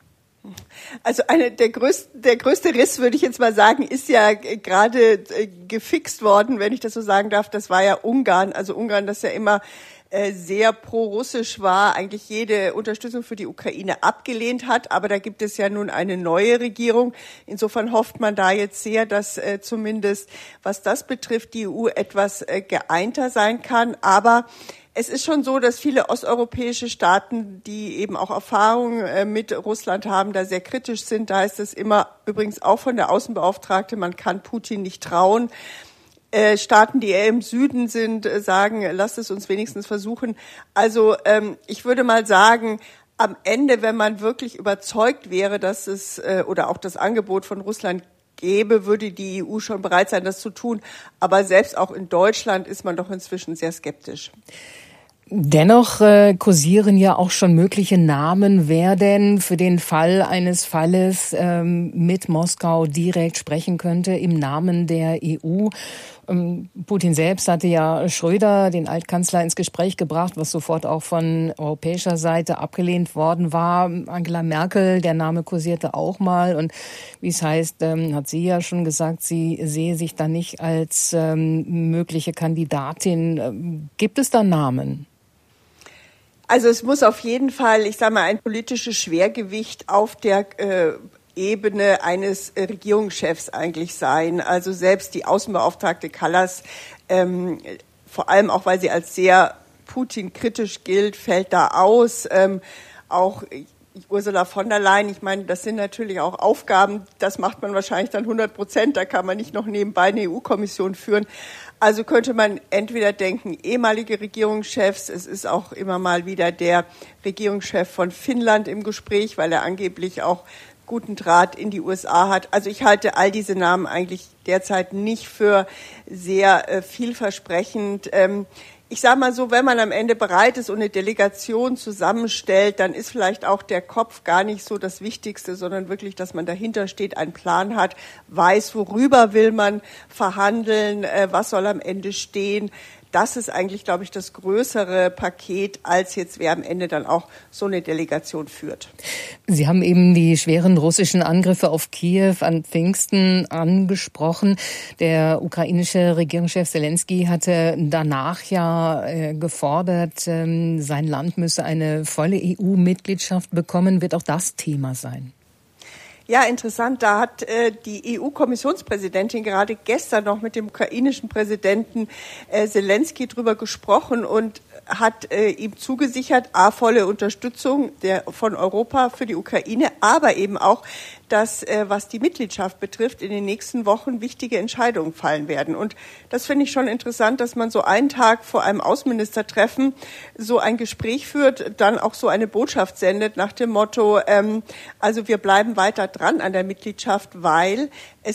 Also der größte Riss, würde ich jetzt mal sagen, ist ja gerade gefixt worden, wenn ich das so sagen darf. Das war ja Ungarn. Also Ungarn, das ja immer sehr pro-russisch war, eigentlich jede Unterstützung für die Ukraine abgelehnt hat. Aber da gibt es ja nun eine neue Regierung. Insofern hofft man da jetzt sehr, dass zumindest, was das betrifft, die EU etwas geeinter sein kann. Aber es ist schon so, dass viele osteuropäische Staaten, die eben auch Erfahrungen mit Russland haben, da sehr kritisch sind. Da heißt es immer, übrigens auch von der Außenbeauftragte, man kann Putin nicht trauen. Staaten, die eher im Süden sind, sagen, lasst es uns wenigstens versuchen. Also ich würde mal sagen, am Ende, wenn man wirklich überzeugt wäre, dass es oder auch das Angebot von Russland gäbe, würde die EU schon bereit sein, das zu tun. Aber selbst auch in Deutschland ist man doch inzwischen sehr skeptisch. Dennoch kursieren ja auch schon mögliche Namen, wer denn für den Fall eines Falles mit Moskau direkt sprechen könnte im Namen der EU. Putin selbst hatte ja Schröder, den Altkanzler, ins Gespräch gebracht, was sofort auch von europäischer Seite abgelehnt worden war. Angela Merkel, der Name kursierte auch mal. Und wie es heißt, hat sie ja schon gesagt, sie sehe sich da nicht als mögliche Kandidatin. Gibt es da Namen? Also es muss auf jeden Fall, ich sage mal, ein politisches Schwergewicht auf der Ebene eines Regierungschefs eigentlich sein. Also selbst die Außenbeauftragte Kallas, vor allem auch, weil sie als sehr Putin-kritisch gilt, fällt da aus. Auch Ursula von der Leyen, ich meine, das sind natürlich auch Aufgaben, das macht man wahrscheinlich dann 100%, da kann man nicht noch nebenbei eine EU-Kommission führen. Also könnte man entweder denken, ehemalige Regierungschefs, es ist auch immer mal wieder der Regierungschef von Finnland im Gespräch, weil er angeblich auch guten Draht in die USA hat. Also ich halte all diese Namen eigentlich derzeit nicht für sehr vielversprechend. Ich sage mal so, wenn man am Ende bereit ist und eine Delegation zusammenstellt, dann ist vielleicht auch der Kopf gar nicht so das Wichtigste, sondern wirklich, dass man dahinter steht, einen Plan hat, weiß, worüber will man verhandeln, was soll am Ende stehen. Das ist eigentlich, glaube ich, das größere Paket, als jetzt wer am Ende dann auch so eine Delegation führt. Sie haben eben die schweren russischen Angriffe auf Kiew an Pfingsten angesprochen. Der ukrainische Regierungschef Selenskyj hatte danach ja gefordert, sein Land müsse eine volle EU-Mitgliedschaft bekommen. Wird auch das Thema sein? Ja, interessant. Da hat die EU-Kommissionspräsidentin gerade gestern noch mit dem ukrainischen Präsidenten Selenskyj drüber gesprochen und hat ihm zugesichert, volle Unterstützung von Europa für die Ukraine, aber eben auch, dass, was die Mitgliedschaft betrifft, in den nächsten Wochen wichtige Entscheidungen fallen werden. Und das finde ich schon interessant, dass man so einen Tag vor einem Außenministertreffen so ein Gespräch führt, dann auch so eine Botschaft sendet nach dem Motto, also wir bleiben weiter dran an der Mitgliedschaft, weil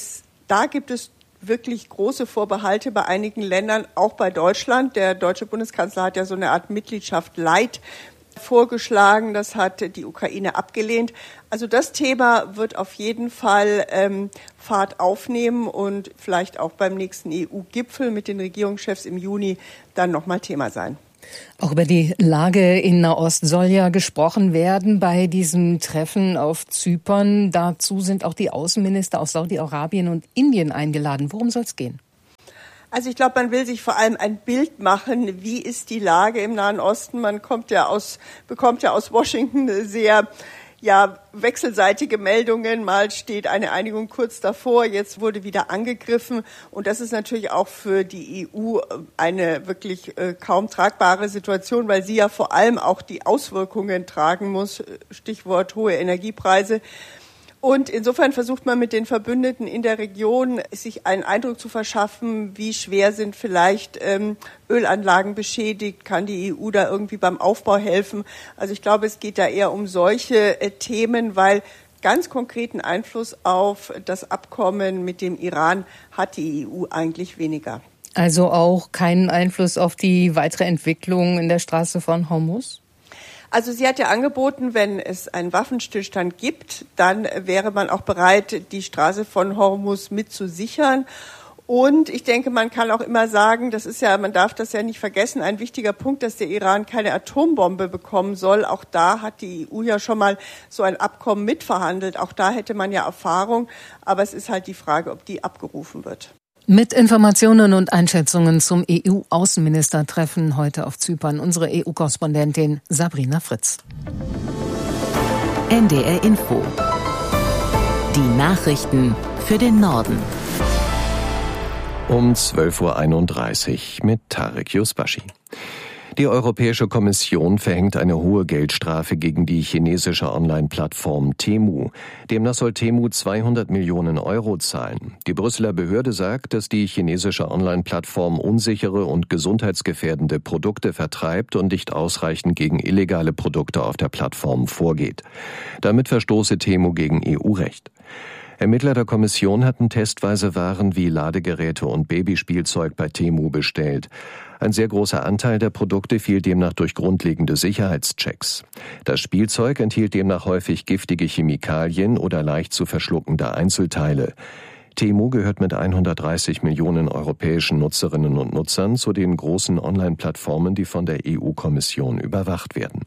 da gibt es wirklich große Vorbehalte bei einigen Ländern, auch bei Deutschland. Der deutsche Bundeskanzler hat ja so eine Art Mitgliedschaft Light vorgeschlagen. Das hat die Ukraine abgelehnt. Also das Thema wird auf jeden Fall Fahrt aufnehmen und vielleicht auch beim nächsten EU-Gipfel mit den Regierungschefs im Juni dann nochmal Thema sein. Auch über die Lage in Nahost soll ja gesprochen werden bei diesem Treffen auf Zypern. Dazu sind auch die Außenminister aus Saudi-Arabien und Indien eingeladen. Worum soll es gehen? Also ich glaube, man will sich vor allem ein Bild machen, wie ist die Lage im Nahen Osten. Man bekommt ja aus Washington sehr wechselseitige Meldungen. Mal steht eine Einigung kurz davor, jetzt wurde wieder angegriffen. Und das ist natürlich auch für die EU eine wirklich kaum tragbare Situation, weil sie ja vor allem auch die Auswirkungen tragen muss. Stichwort hohe Energiepreise. Und insofern versucht man mit den Verbündeten in der Region, sich einen Eindruck zu verschaffen, wie schwer sind vielleicht Ölanlagen beschädigt, kann die EU da irgendwie beim Aufbau helfen. Also ich glaube, es geht da eher um solche Themen, weil ganz konkreten Einfluss auf das Abkommen mit dem Iran hat die EU eigentlich weniger. Also auch keinen Einfluss auf die weitere Entwicklung in der Straße von Hormuz? Also sie hat ja angeboten, wenn es einen Waffenstillstand gibt, dann wäre man auch bereit, die Straße von Hormuz mitzusichern. Und ich denke, man kann auch immer sagen, man darf das ja nicht vergessen, ein wichtiger Punkt, dass der Iran keine Atombombe bekommen soll. Auch da hat die EU ja schon mal so ein Abkommen mitverhandelt. Auch da hätte man ja Erfahrung. Aber es ist halt die Frage, ob die abgerufen wird. Mit Informationen und Einschätzungen zum EU-Außenministertreffen heute auf Zypern unsere EU-Korrespondentin Sabrina Fritz. NDR Info. Die Nachrichten für den Norden. Um 12.31 Uhr mit Tarek Yusbashi. Die Europäische Kommission verhängt eine hohe Geldstrafe gegen die chinesische Online-Plattform Temu. Demnach soll Temu 200 Millionen Euro zahlen. Die Brüsseler Behörde sagt, dass die chinesische Online-Plattform unsichere und gesundheitsgefährdende Produkte vertreibt und nicht ausreichend gegen illegale Produkte auf der Plattform vorgeht. Damit verstoße Temu gegen EU-Recht. Ermittler der Kommission hatten testweise Waren wie Ladegeräte und Babyspielzeug bei Temu bestellt. Ein sehr großer Anteil der Produkte fiel demnach durch grundlegende Sicherheitschecks. Das Spielzeug enthielt demnach häufig giftige Chemikalien oder leicht zu verschluckende Einzelteile. Temu gehört mit 130 Millionen europäischen Nutzerinnen und Nutzern zu den großen Online-Plattformen, die von der EU-Kommission überwacht werden.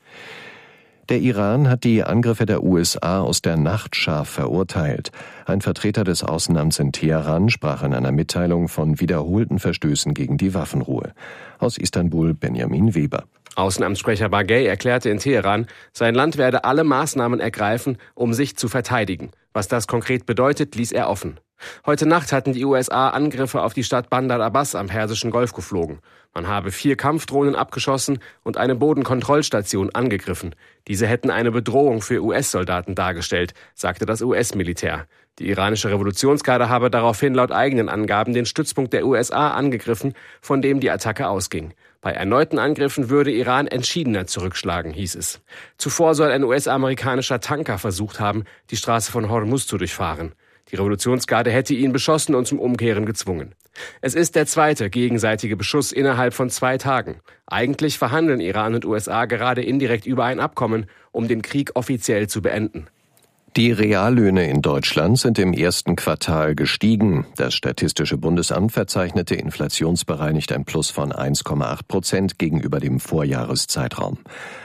Der Iran hat die Angriffe der USA aus der Nacht scharf verurteilt. Ein Vertreter des Außenamts in Teheran sprach in einer Mitteilung von wiederholten Verstößen gegen die Waffenruhe. Aus Istanbul Benjamin Weber. Außenamtssprecher Baghei erklärte in Teheran, sein Land werde alle Maßnahmen ergreifen, um sich zu verteidigen. Was das konkret bedeutet, ließ er offen. Heute Nacht hatten die USA Angriffe auf die Stadt Bandar Abbas am Persischen Golf geflogen. Man habe 4 Kampfdrohnen abgeschossen und eine Bodenkontrollstation angegriffen. Diese hätten eine Bedrohung für US-Soldaten dargestellt, sagte das US-Militär. Die iranische Revolutionsgarde habe daraufhin laut eigenen Angaben den Stützpunkt der USA angegriffen, von dem die Attacke ausging. Bei erneuten Angriffen würde Iran entschiedener zurückschlagen, hieß es. Zuvor soll ein US-amerikanischer Tanker versucht haben, die Straße von Hormuz zu durchfahren. Die Revolutionsgarde hätte ihn beschossen und zum Umkehren gezwungen. Es ist der zweite gegenseitige Beschuss innerhalb von 2 Tagen. Eigentlich verhandeln Iran und USA gerade indirekt über ein Abkommen, um den Krieg offiziell zu beenden. Die Reallöhne in Deutschland sind im ersten Quartal gestiegen. Das Statistische Bundesamt verzeichnete inflationsbereinigt ein Plus von 1,8% gegenüber dem Vorjahreszeitraum.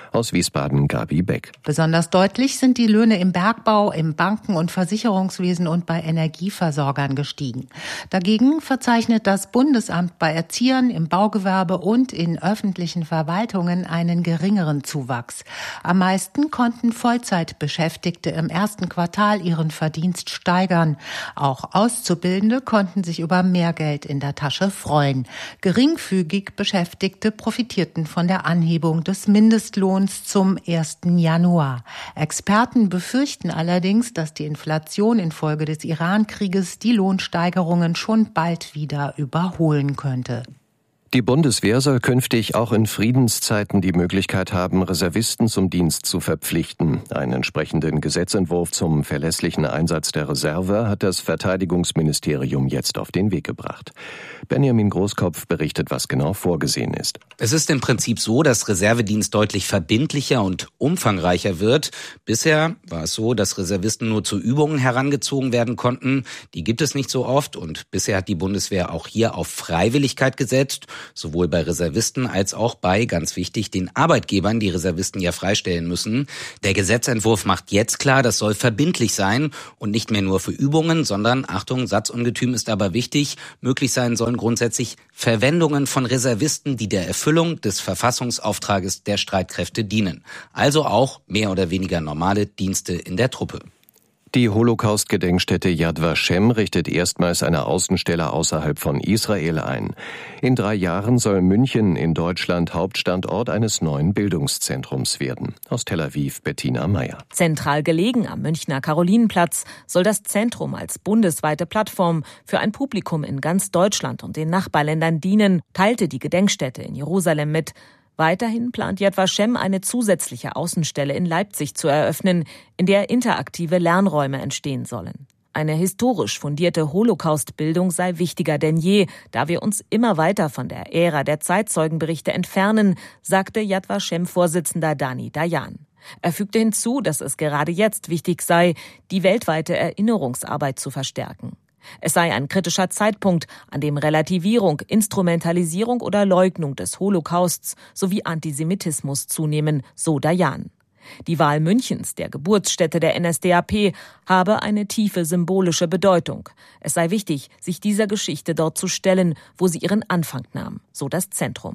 Aus Wiesbaden Gabi Beck. Besonders deutlich sind die Löhne im Bergbau, im Banken- und Versicherungswesen und bei Energieversorgern gestiegen. Dagegen verzeichnet das Bundesamt bei Erziehern, im Baugewerbe und in öffentlichen Verwaltungen einen geringeren Zuwachs. Am meisten konnten Vollzeitbeschäftigte im ersten Quartal ihren Verdienst steigern. Auch Auszubildende konnten sich über mehr Geld in der Tasche freuen. Geringfügig Beschäftigte profitierten von der Anhebung des Mindestlohns zum 1. Januar. Experten befürchten allerdings, dass die Inflation infolge des Iran-Krieges die Lohnsteigerungen schon bald wieder überholen könnte. Die Bundeswehr soll künftig auch in Friedenszeiten die Möglichkeit haben, Reservisten zum Dienst zu verpflichten. Einen entsprechenden Gesetzentwurf zum verlässlichen Einsatz der Reserve hat das Verteidigungsministerium jetzt auf den Weg gebracht. Benjamin Großkopf berichtet, was genau vorgesehen ist. Es ist im Prinzip so, dass Reservedienst deutlich verbindlicher und umfangreicher wird. Bisher war es so, dass Reservisten nur zu Übungen herangezogen werden konnten. Die gibt es nicht so oft und bisher hat die Bundeswehr auch hier auf Freiwilligkeit gesetzt. Sowohl bei Reservisten als auch bei, ganz wichtig, den Arbeitgebern, die Reservisten ja freistellen müssen. Der Gesetzentwurf macht jetzt klar, das soll verbindlich sein und nicht mehr nur für Übungen, sondern, Achtung, Satzungetüm ist aber wichtig, möglich sein sollen grundsätzlich Verwendungen von Reservisten, die der Erfüllung des Verfassungsauftrages der Streitkräfte dienen. Also auch mehr oder weniger normale Dienste in der Truppe. Die Holocaust-Gedenkstätte Yad Vashem richtet erstmals eine Außenstelle außerhalb von Israel ein. In 3 Jahren soll München in Deutschland Hauptstandort eines neuen Bildungszentrums werden. Aus Tel Aviv Bettina Meyer. Zentral gelegen am Münchner Karolinenplatz soll das Zentrum als bundesweite Plattform für ein Publikum in ganz Deutschland und den Nachbarländern dienen, teilte die Gedenkstätte in Jerusalem mit. Weiterhin plant Yad Vashem eine zusätzliche Außenstelle in Leipzig zu eröffnen, in der interaktive Lernräume entstehen sollen. Eine historisch fundierte Holocaust-Bildung sei wichtiger denn je, da wir uns immer weiter von der Ära der Zeitzeugenberichte entfernen, sagte Yad Vashem-Vorsitzender Dani Dayan. Er fügte hinzu, dass es gerade jetzt wichtig sei, die weltweite Erinnerungsarbeit zu verstärken. Es sei ein kritischer Zeitpunkt, an dem Relativierung, Instrumentalisierung oder Leugnung des Holocausts sowie Antisemitismus zunehmen, so Dayan. Die Wahl Münchens, der Geburtsstätte der NSDAP, habe eine tiefe symbolische Bedeutung. Es sei wichtig, sich dieser Geschichte dort zu stellen, wo sie ihren Anfang nahm, so das Zentrum.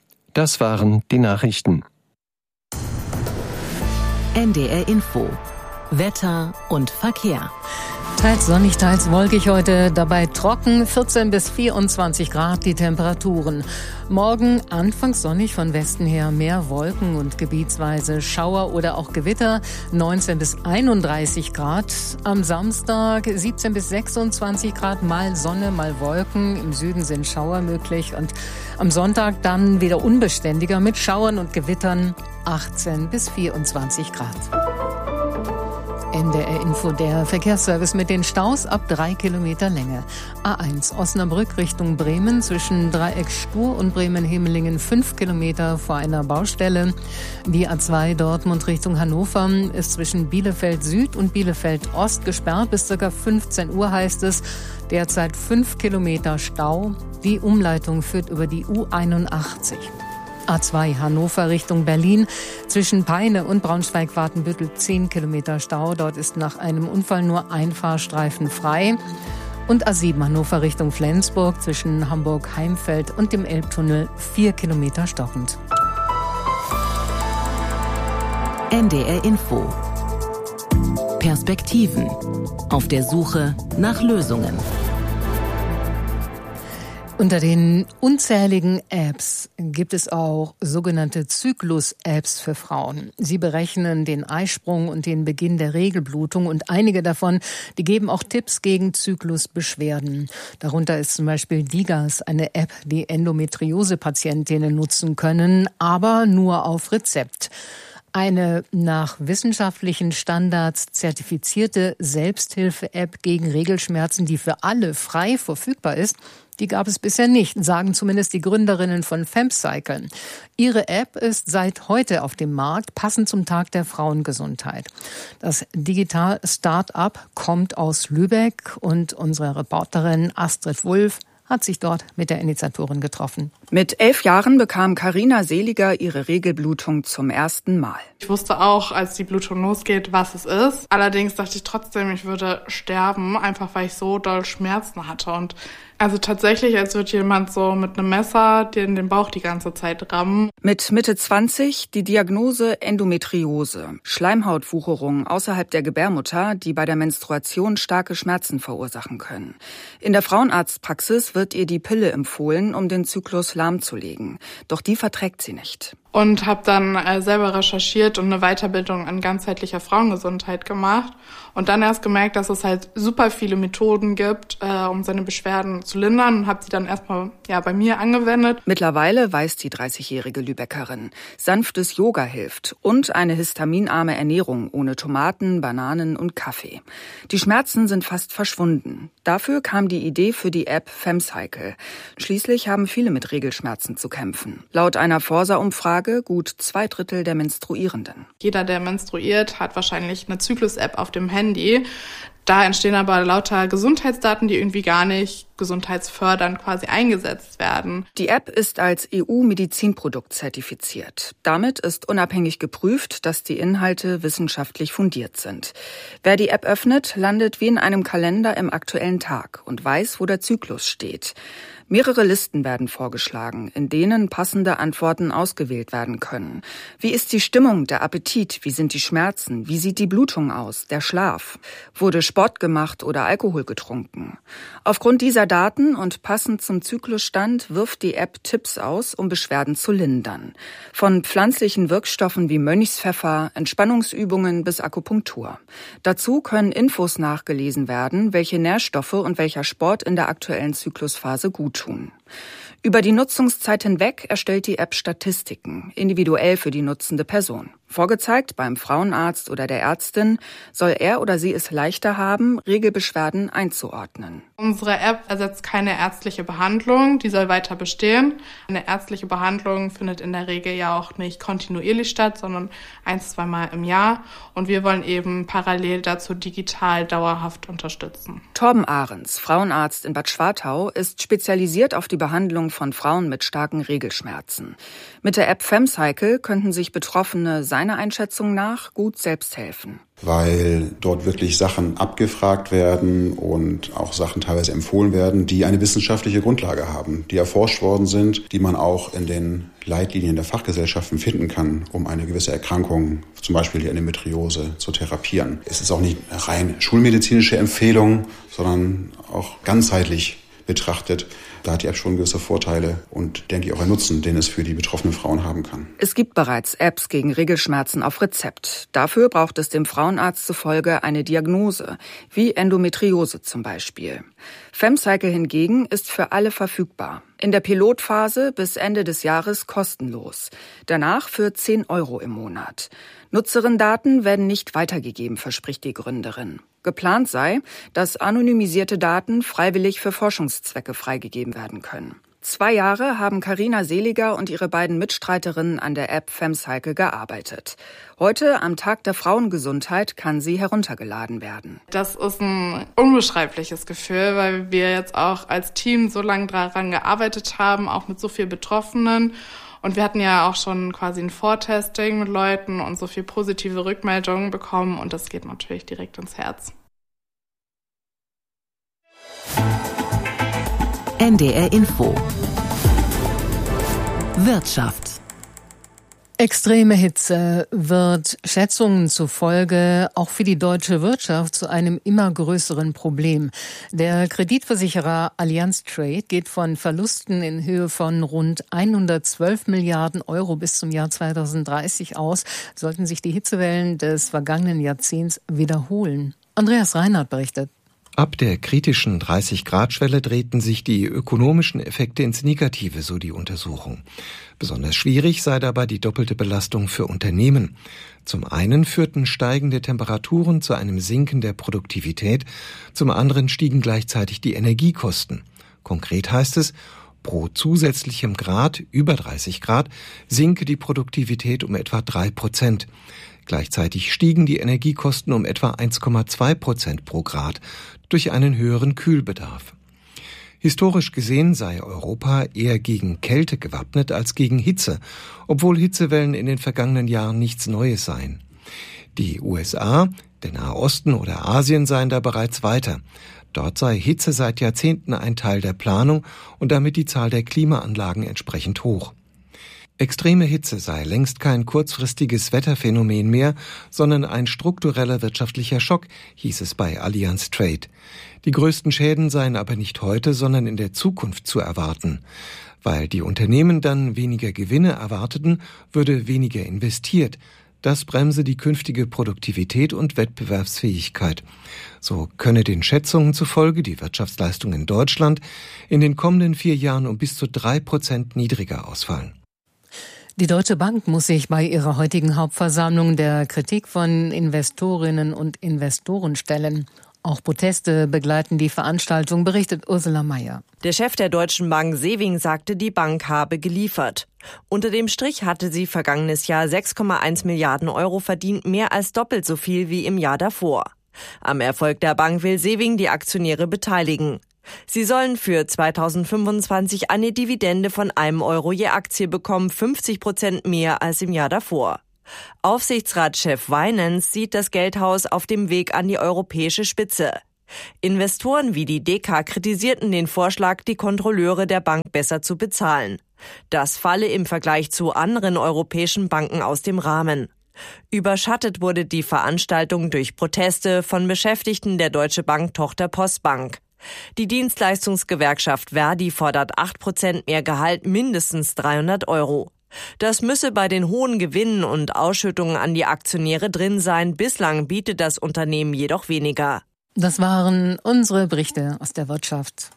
Das waren die Nachrichten. NDR Info. Wetter und Verkehr. Teils sonnig, teils wolkig heute, dabei trocken, 14 bis 24 Grad die Temperaturen. Morgen anfangs sonnig, von Westen her mehr Wolken und gebietsweise Schauer oder auch Gewitter, 19 bis 31 Grad. Am Samstag 17 bis 26 Grad, mal Sonne, mal Wolken. Im Süden sind Schauer möglich und am Sonntag dann wieder unbeständiger mit Schauern und Gewittern, 18 bis 24 Grad. NDR Info, der Verkehrsservice mit den Staus ab 3 Kilometer Länge. A1 Osnabrück Richtung Bremen zwischen Dreieck Stur und Bremen-Hemelingen 5 Kilometer vor einer Baustelle. Die A2 Dortmund Richtung Hannover ist zwischen Bielefeld Süd und Bielefeld Ost gesperrt. Bis ca. 15 Uhr heißt es. Derzeit 5 Kilometer Stau. Die Umleitung führt über die U81. A2 Hannover Richtung Berlin. Zwischen Peine und Braunschweig-Watenbüttel 10 Kilometer Stau. Dort ist nach einem Unfall nur ein Fahrstreifen frei. Und A7 Hannover Richtung Flensburg zwischen Hamburg-Heimfeld und dem Elbtunnel 4 Kilometer stockend. NDR Info. Perspektiven. Auf der Suche nach Lösungen. Unter den unzähligen Apps gibt es auch sogenannte Zyklus-Apps für Frauen. Sie berechnen den Eisprung und den Beginn der Regelblutung und einige davon, die geben auch Tipps gegen Zyklusbeschwerden. Darunter ist zum Beispiel Digas, eine App, die Endometriose-Patientinnen nutzen können, aber nur auf Rezept. Eine nach wissenschaftlichen Standards zertifizierte Selbsthilfe-App gegen Regelschmerzen, die für alle frei verfügbar ist, die gab es bisher nicht, sagen zumindest die Gründerinnen von FemCycle. Ihre App ist seit heute auf dem Markt, passend zum Tag der Frauengesundheit. Das Digital-Start-up kommt aus Lübeck und unsere Reporterin Astrid Wulff hat sich dort mit der Initiatorin getroffen. Mit 11 Jahren bekam Carina Seliger ihre Regelblutung zum ersten Mal. Ich wusste auch, als die Blutung losgeht, was es ist. Allerdings dachte ich trotzdem, ich würde sterben, einfach weil ich so doll Schmerzen hatte. Und also tatsächlich, als würde jemand so mit einem Messer dir in den Bauch die ganze Zeit rammen. Mit Mitte 20 die Diagnose Endometriose, Schleimhautwucherung außerhalb der Gebärmutter, die bei der Menstruation starke Schmerzen verursachen können. In der Frauenarztpraxis wird ihr die Pille empfohlen, um den Zyklus lahmzulegen. Doch die verträgt sie nicht. Und habe dann selber recherchiert und eine Weiterbildung in ganzheitlicher Frauengesundheit gemacht. Und dann erst gemerkt, dass es halt super viele Methoden gibt, um seine Beschwerden zu lindern. Und habe sie dann erstmal bei mir angewendet. Mittlerweile weiß die 30-jährige Lübeckerin, sanftes Yoga hilft und eine histaminarme Ernährung ohne Tomaten, Bananen und Kaffee. Die Schmerzen sind fast verschwunden. Dafür kam die Idee für die App FemCycle. Schließlich haben viele mit Regelschmerzen zu kämpfen. Laut einer Forsa-Umfrage gut 2/3 der Menstruierenden. Jeder, der menstruiert, hat wahrscheinlich eine Zyklus-App auf dem Handy. Da entstehen aber lauter Gesundheitsdaten, die irgendwie gar nicht gesundheitsfördernd quasi eingesetzt werden. Die App ist als EU-Medizinprodukt zertifiziert. Damit ist unabhängig geprüft, dass die Inhalte wissenschaftlich fundiert sind. Wer die App öffnet, landet wie in einem Kalender im aktuellen Tag und weiß, wo der Zyklus steht. Mehrere Listen werden vorgeschlagen, in denen passende Antworten ausgewählt werden können. Wie ist die Stimmung, der Appetit? Wie sind die Schmerzen? Wie sieht die Blutung aus? Der Schlaf? Wurde Sport gemacht oder Alkohol getrunken? Aufgrund dieser Daten und passend zum Zyklusstand wirft die App Tipps aus, um Beschwerden zu lindern. Von pflanzlichen Wirkstoffen wie Mönchspfeffer, Entspannungsübungen bis Akupunktur. Dazu können Infos nachgelesen werden, welche Nährstoffe und welcher Sport in der aktuellen Zyklusphase gut tun. Über die Nutzungszeit hinweg erstellt die App Statistiken, individuell für die nutzende Person. Vorgezeigt beim Frauenarzt oder der Ärztin soll er oder sie es leichter haben, Regelbeschwerden einzuordnen. Unsere App ersetzt keine ärztliche Behandlung, die soll weiter bestehen. Eine ärztliche Behandlung findet in der Regel ja auch nicht kontinuierlich statt, sondern 1-2 Mal im Jahr. Und wir wollen eben parallel dazu digital dauerhaft unterstützen. Torben Ahrens, Frauenarzt in Bad Schwartau, ist spezialisiert auf die Behandlung von Frauen mit starken Regelschmerzen. Mit der App FemCycle könnten sich Betroffene seiner Einschätzung nach gut selbst helfen. Weil dort wirklich Sachen abgefragt werden und auch Sachen teilweise empfohlen werden, die eine wissenschaftliche Grundlage haben, die erforscht worden sind, die man auch in den Leitlinien der Fachgesellschaften finden kann, um eine gewisse Erkrankung, zum Beispiel die Endometriose, zu therapieren. Es ist auch nicht eine rein schulmedizinische Empfehlung, sondern auch ganzheitlich betrachtet. Da hat die App schon gewisse Vorteile und, denke ich, auch einen Nutzen, den es für die betroffenen Frauen haben kann. Es gibt bereits Apps gegen Regelschmerzen auf Rezept. Dafür braucht es dem Frauenarzt zufolge eine Diagnose, wie Endometriose zum Beispiel. FemCycle hingegen ist für alle verfügbar. In der Pilotphase bis Ende des Jahres kostenlos. Danach für 10 € im Monat. Nutzerinnendaten werden nicht weitergegeben, verspricht die Gründerin. Geplant sei, dass anonymisierte Daten freiwillig für Forschungszwecke freigegeben werden können. 2 Jahre haben Carina Seliger und ihre beiden Mitstreiterinnen an der App FemCycle gearbeitet. Heute, am Tag der Frauengesundheit, kann sie heruntergeladen werden. Das ist ein unbeschreibliches Gefühl, weil wir jetzt auch als Team so lange daran gearbeitet haben, auch mit so vielen Betroffenen. Und wir hatten ja auch schon quasi ein Vortesting mit Leuten und so viel positive Rückmeldungen bekommen. Und das geht natürlich direkt ins Herz. NDR Info. Wirtschaft. Extreme Hitze wird Schätzungen zufolge auch für die deutsche Wirtschaft zu einem immer größeren Problem. Der Kreditversicherer Allianz Trade geht von Verlusten in Höhe von rund 112 Milliarden € bis zum Jahr 2030 aus, sollten sich die Hitzewellen des vergangenen Jahrzehnts wiederholen. Andreas Reinhardt berichtet. Ab der kritischen 30-Grad-Schwelle drehten sich die ökonomischen Effekte ins Negative, so die Untersuchung. Besonders schwierig sei dabei die doppelte Belastung für Unternehmen. Zum einen führten steigende Temperaturen zu einem Sinken der Produktivität, zum anderen stiegen gleichzeitig die Energiekosten. Konkret heißt es, pro zusätzlichem Grad, über 30 Grad, sinke die Produktivität um etwa 3%. Gleichzeitig stiegen die Energiekosten um etwa 1,2% pro Grad durch einen höheren Kühlbedarf. Historisch gesehen sei Europa eher gegen Kälte gewappnet als gegen Hitze, obwohl Hitzewellen in den vergangenen Jahren nichts Neues seien. Die USA, der Nahe Osten oder Asien seien da bereits weiter. Dort sei Hitze seit Jahrzehnten ein Teil der Planung und damit die Zahl der Klimaanlagen entsprechend hoch. Extreme Hitze sei längst kein kurzfristiges Wetterphänomen mehr, sondern ein struktureller wirtschaftlicher Schock, hieß es bei Allianz Trade. Die größten Schäden seien aber nicht heute, sondern in der Zukunft zu erwarten. Weil die Unternehmen dann weniger Gewinne erwarteten, würde weniger investiert. Das bremse die künftige Produktivität und Wettbewerbsfähigkeit. So könne den Schätzungen zufolge die Wirtschaftsleistung in Deutschland in den kommenden 4 Jahren um bis zu 3% niedriger ausfallen. Die Deutsche Bank muss sich bei ihrer heutigen Hauptversammlung der Kritik von Investorinnen und Investoren stellen. Auch Proteste begleiten die Veranstaltung, berichtet Ursula Mayer. Der Chef der Deutschen Bank, Sewing, sagte, die Bank habe geliefert. Unter dem Strich hatte sie vergangenes Jahr 6,1 Milliarden Euro verdient, mehr als doppelt so viel wie im Jahr davor. Am Erfolg der Bank will Sewing die Aktionäre beteiligen. Sie sollen für 2025 eine Dividende von 1 Euro je Aktie bekommen, 50% mehr als im Jahr davor. Aufsichtsratschef Weinens sieht das Geldhaus auf dem Weg an die europäische Spitze. Investoren wie die DK kritisierten den Vorschlag, die Kontrolleure der Bank besser zu bezahlen. Das falle im Vergleich zu anderen europäischen Banken aus dem Rahmen. Überschattet wurde die Veranstaltung durch Proteste von Beschäftigten der Deutsche Bank-Tochter Postbank. Die Dienstleistungsgewerkschaft Verdi fordert 8% mehr Gehalt, mindestens 300 Euro. Das müsse bei den hohen Gewinnen und Ausschüttungen an die Aktionäre drin sein. Bislang bietet das Unternehmen jedoch weniger. Das waren unsere Berichte aus der Wirtschaft.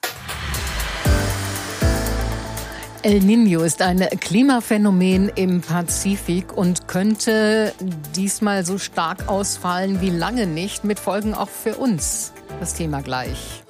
El Niño ist ein Klimaphänomen im Pazifik und könnte diesmal so stark ausfallen wie lange nicht, mit Folgen auch für uns. Das Thema gleich.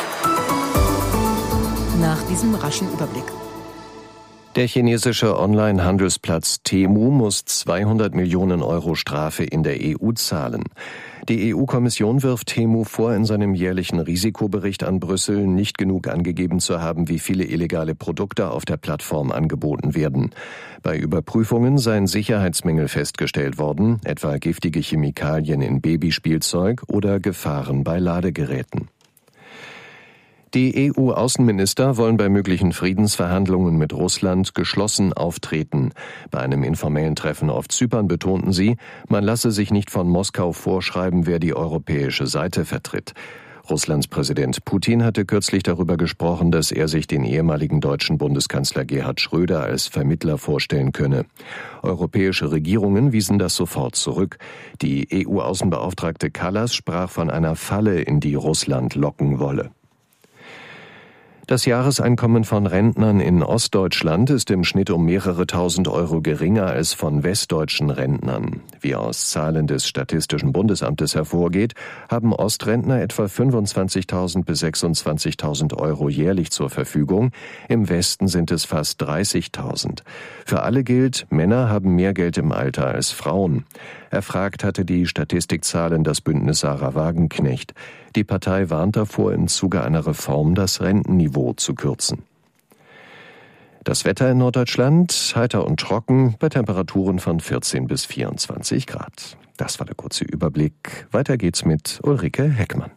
Nach diesem raschen Überblick. Der chinesische Online-Handelsplatz Temu muss 200 Millionen Euro Strafe in der EU zahlen. Die EU-Kommission wirft Temu vor, in seinem jährlichen Risikobericht an Brüssel nicht genug angegeben zu haben, wie viele illegale Produkte auf der Plattform angeboten werden. Bei Überprüfungen seien Sicherheitsmängel festgestellt worden, etwa giftige Chemikalien in Babyspielzeug oder Gefahren bei Ladegeräten. Die EU-Außenminister wollen bei möglichen Friedensverhandlungen mit Russland geschlossen auftreten. Bei einem informellen Treffen auf Zypern betonten sie, man lasse sich nicht von Moskau vorschreiben, wer die europäische Seite vertritt. Russlands Präsident Putin hatte kürzlich darüber gesprochen, dass er sich den ehemaligen deutschen Bundeskanzler Gerhard Schröder als Vermittler vorstellen könne. Europäische Regierungen wiesen das sofort zurück. Die EU-Außenbeauftragte Kallas sprach von einer Falle, in die Russland locken wolle. Das Jahreseinkommen von Rentnern in Ostdeutschland ist im Schnitt um mehrere tausend Euro geringer als von westdeutschen Rentnern. Wie aus Zahlen des Statistischen Bundesamtes hervorgeht, haben Ostrentner etwa 25.000 bis 26.000 Euro jährlich zur Verfügung. Im Westen sind es fast 30.000. Für alle gilt, Männer haben mehr Geld im Alter als Frauen. Erfragt hatte die Statistikzahlen das Bündnis Sarah Wagenknecht. Die Partei warnt davor, im Zuge einer Reform das Rentenniveau zu kürzen. Das Wetter in Norddeutschland heiter und trocken bei Temperaturen von 14 bis 24 Grad. Das war der kurze Überblick. Weiter geht's mit Ulrike Heckmann.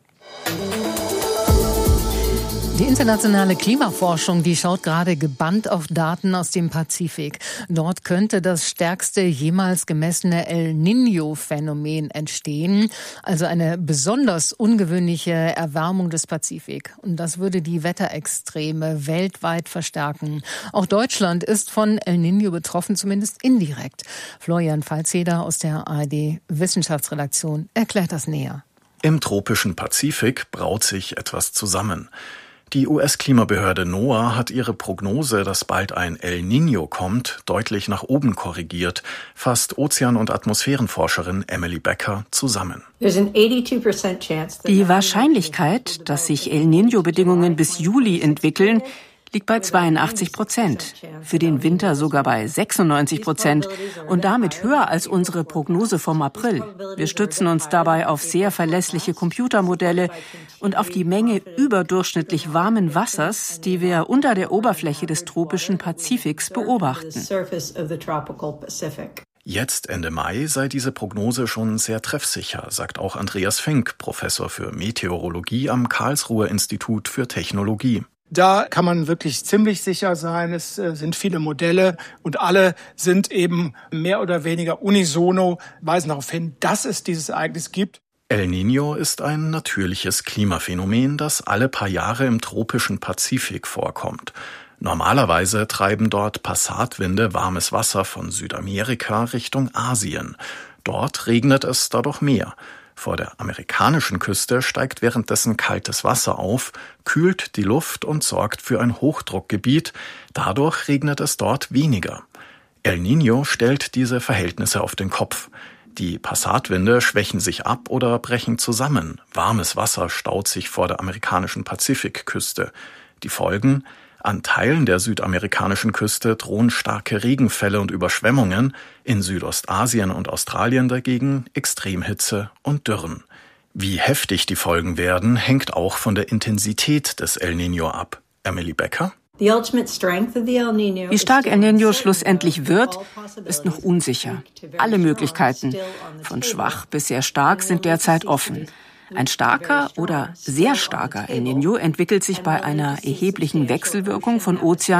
Die internationale Klimaforschung, die schaut gerade gebannt auf Daten aus dem Pazifik. Dort könnte das stärkste jemals gemessene El Niño-Phänomen entstehen, also eine besonders ungewöhnliche Erwärmung des Pazifik. Und das würde die Wetterextreme weltweit verstärken. Auch Deutschland ist von El Niño betroffen, zumindest indirekt. Florian Falzeder aus der ARD-Wissenschaftsredaktion erklärt das näher. Im tropischen Pazifik braut sich etwas zusammen. Die US-Klimabehörde NOAA hat ihre Prognose, dass bald ein El Niño kommt, deutlich nach oben korrigiert, fasst Ozean- und Atmosphärenforscherin Emily Becker zusammen. Die Wahrscheinlichkeit, dass sich El Niño-Bedingungen bis Juli entwickeln, liegt bei 82%, für den Winter sogar bei 96% und damit höher als unsere Prognose vom April. Wir stützen uns dabei auf sehr verlässliche Computermodelle und auf die Menge überdurchschnittlich warmen Wassers, die wir unter der Oberfläche des tropischen Pazifiks beobachten. Jetzt, Ende Mai, sei diese Prognose schon sehr treffsicher, sagt auch Andreas Fink, Professor für Meteorologie am Karlsruher Institut für Technologie. Da kann man wirklich ziemlich sicher sein. Es sind viele Modelle und alle sind eben mehr oder weniger unisono, weisen darauf hin, dass es dieses Ereignis gibt. El Niño ist ein natürliches Klimaphänomen, das alle paar Jahre im tropischen Pazifik vorkommt. Normalerweise treiben dort Passatwinde warmes Wasser von Südamerika Richtung Asien. Dort regnet es dadurch mehr. Vor der amerikanischen Küste steigt währenddessen kaltes Wasser auf, kühlt die Luft und sorgt für ein Hochdruckgebiet. Dadurch regnet es dort weniger. El Niño stellt diese Verhältnisse auf den Kopf. Die Passatwinde schwächen sich ab oder brechen zusammen. Warmes Wasser staut sich vor der amerikanischen Pazifikküste. Die Folgen: An Teilen der südamerikanischen Küste drohen starke Regenfälle und Überschwemmungen, in Südostasien und Australien dagegen Extremhitze und Dürren. Wie heftig die Folgen werden, hängt auch von der Intensität des El Niño ab. Emily Becker? Wie stark El Niño schlussendlich wird, ist noch unsicher. Alle Möglichkeiten, von schwach bis sehr stark, sind derzeit offen. Ein starker oder sehr starker El Niño entwickelt sich bei einer erheblichen Wechselwirkung von Ozean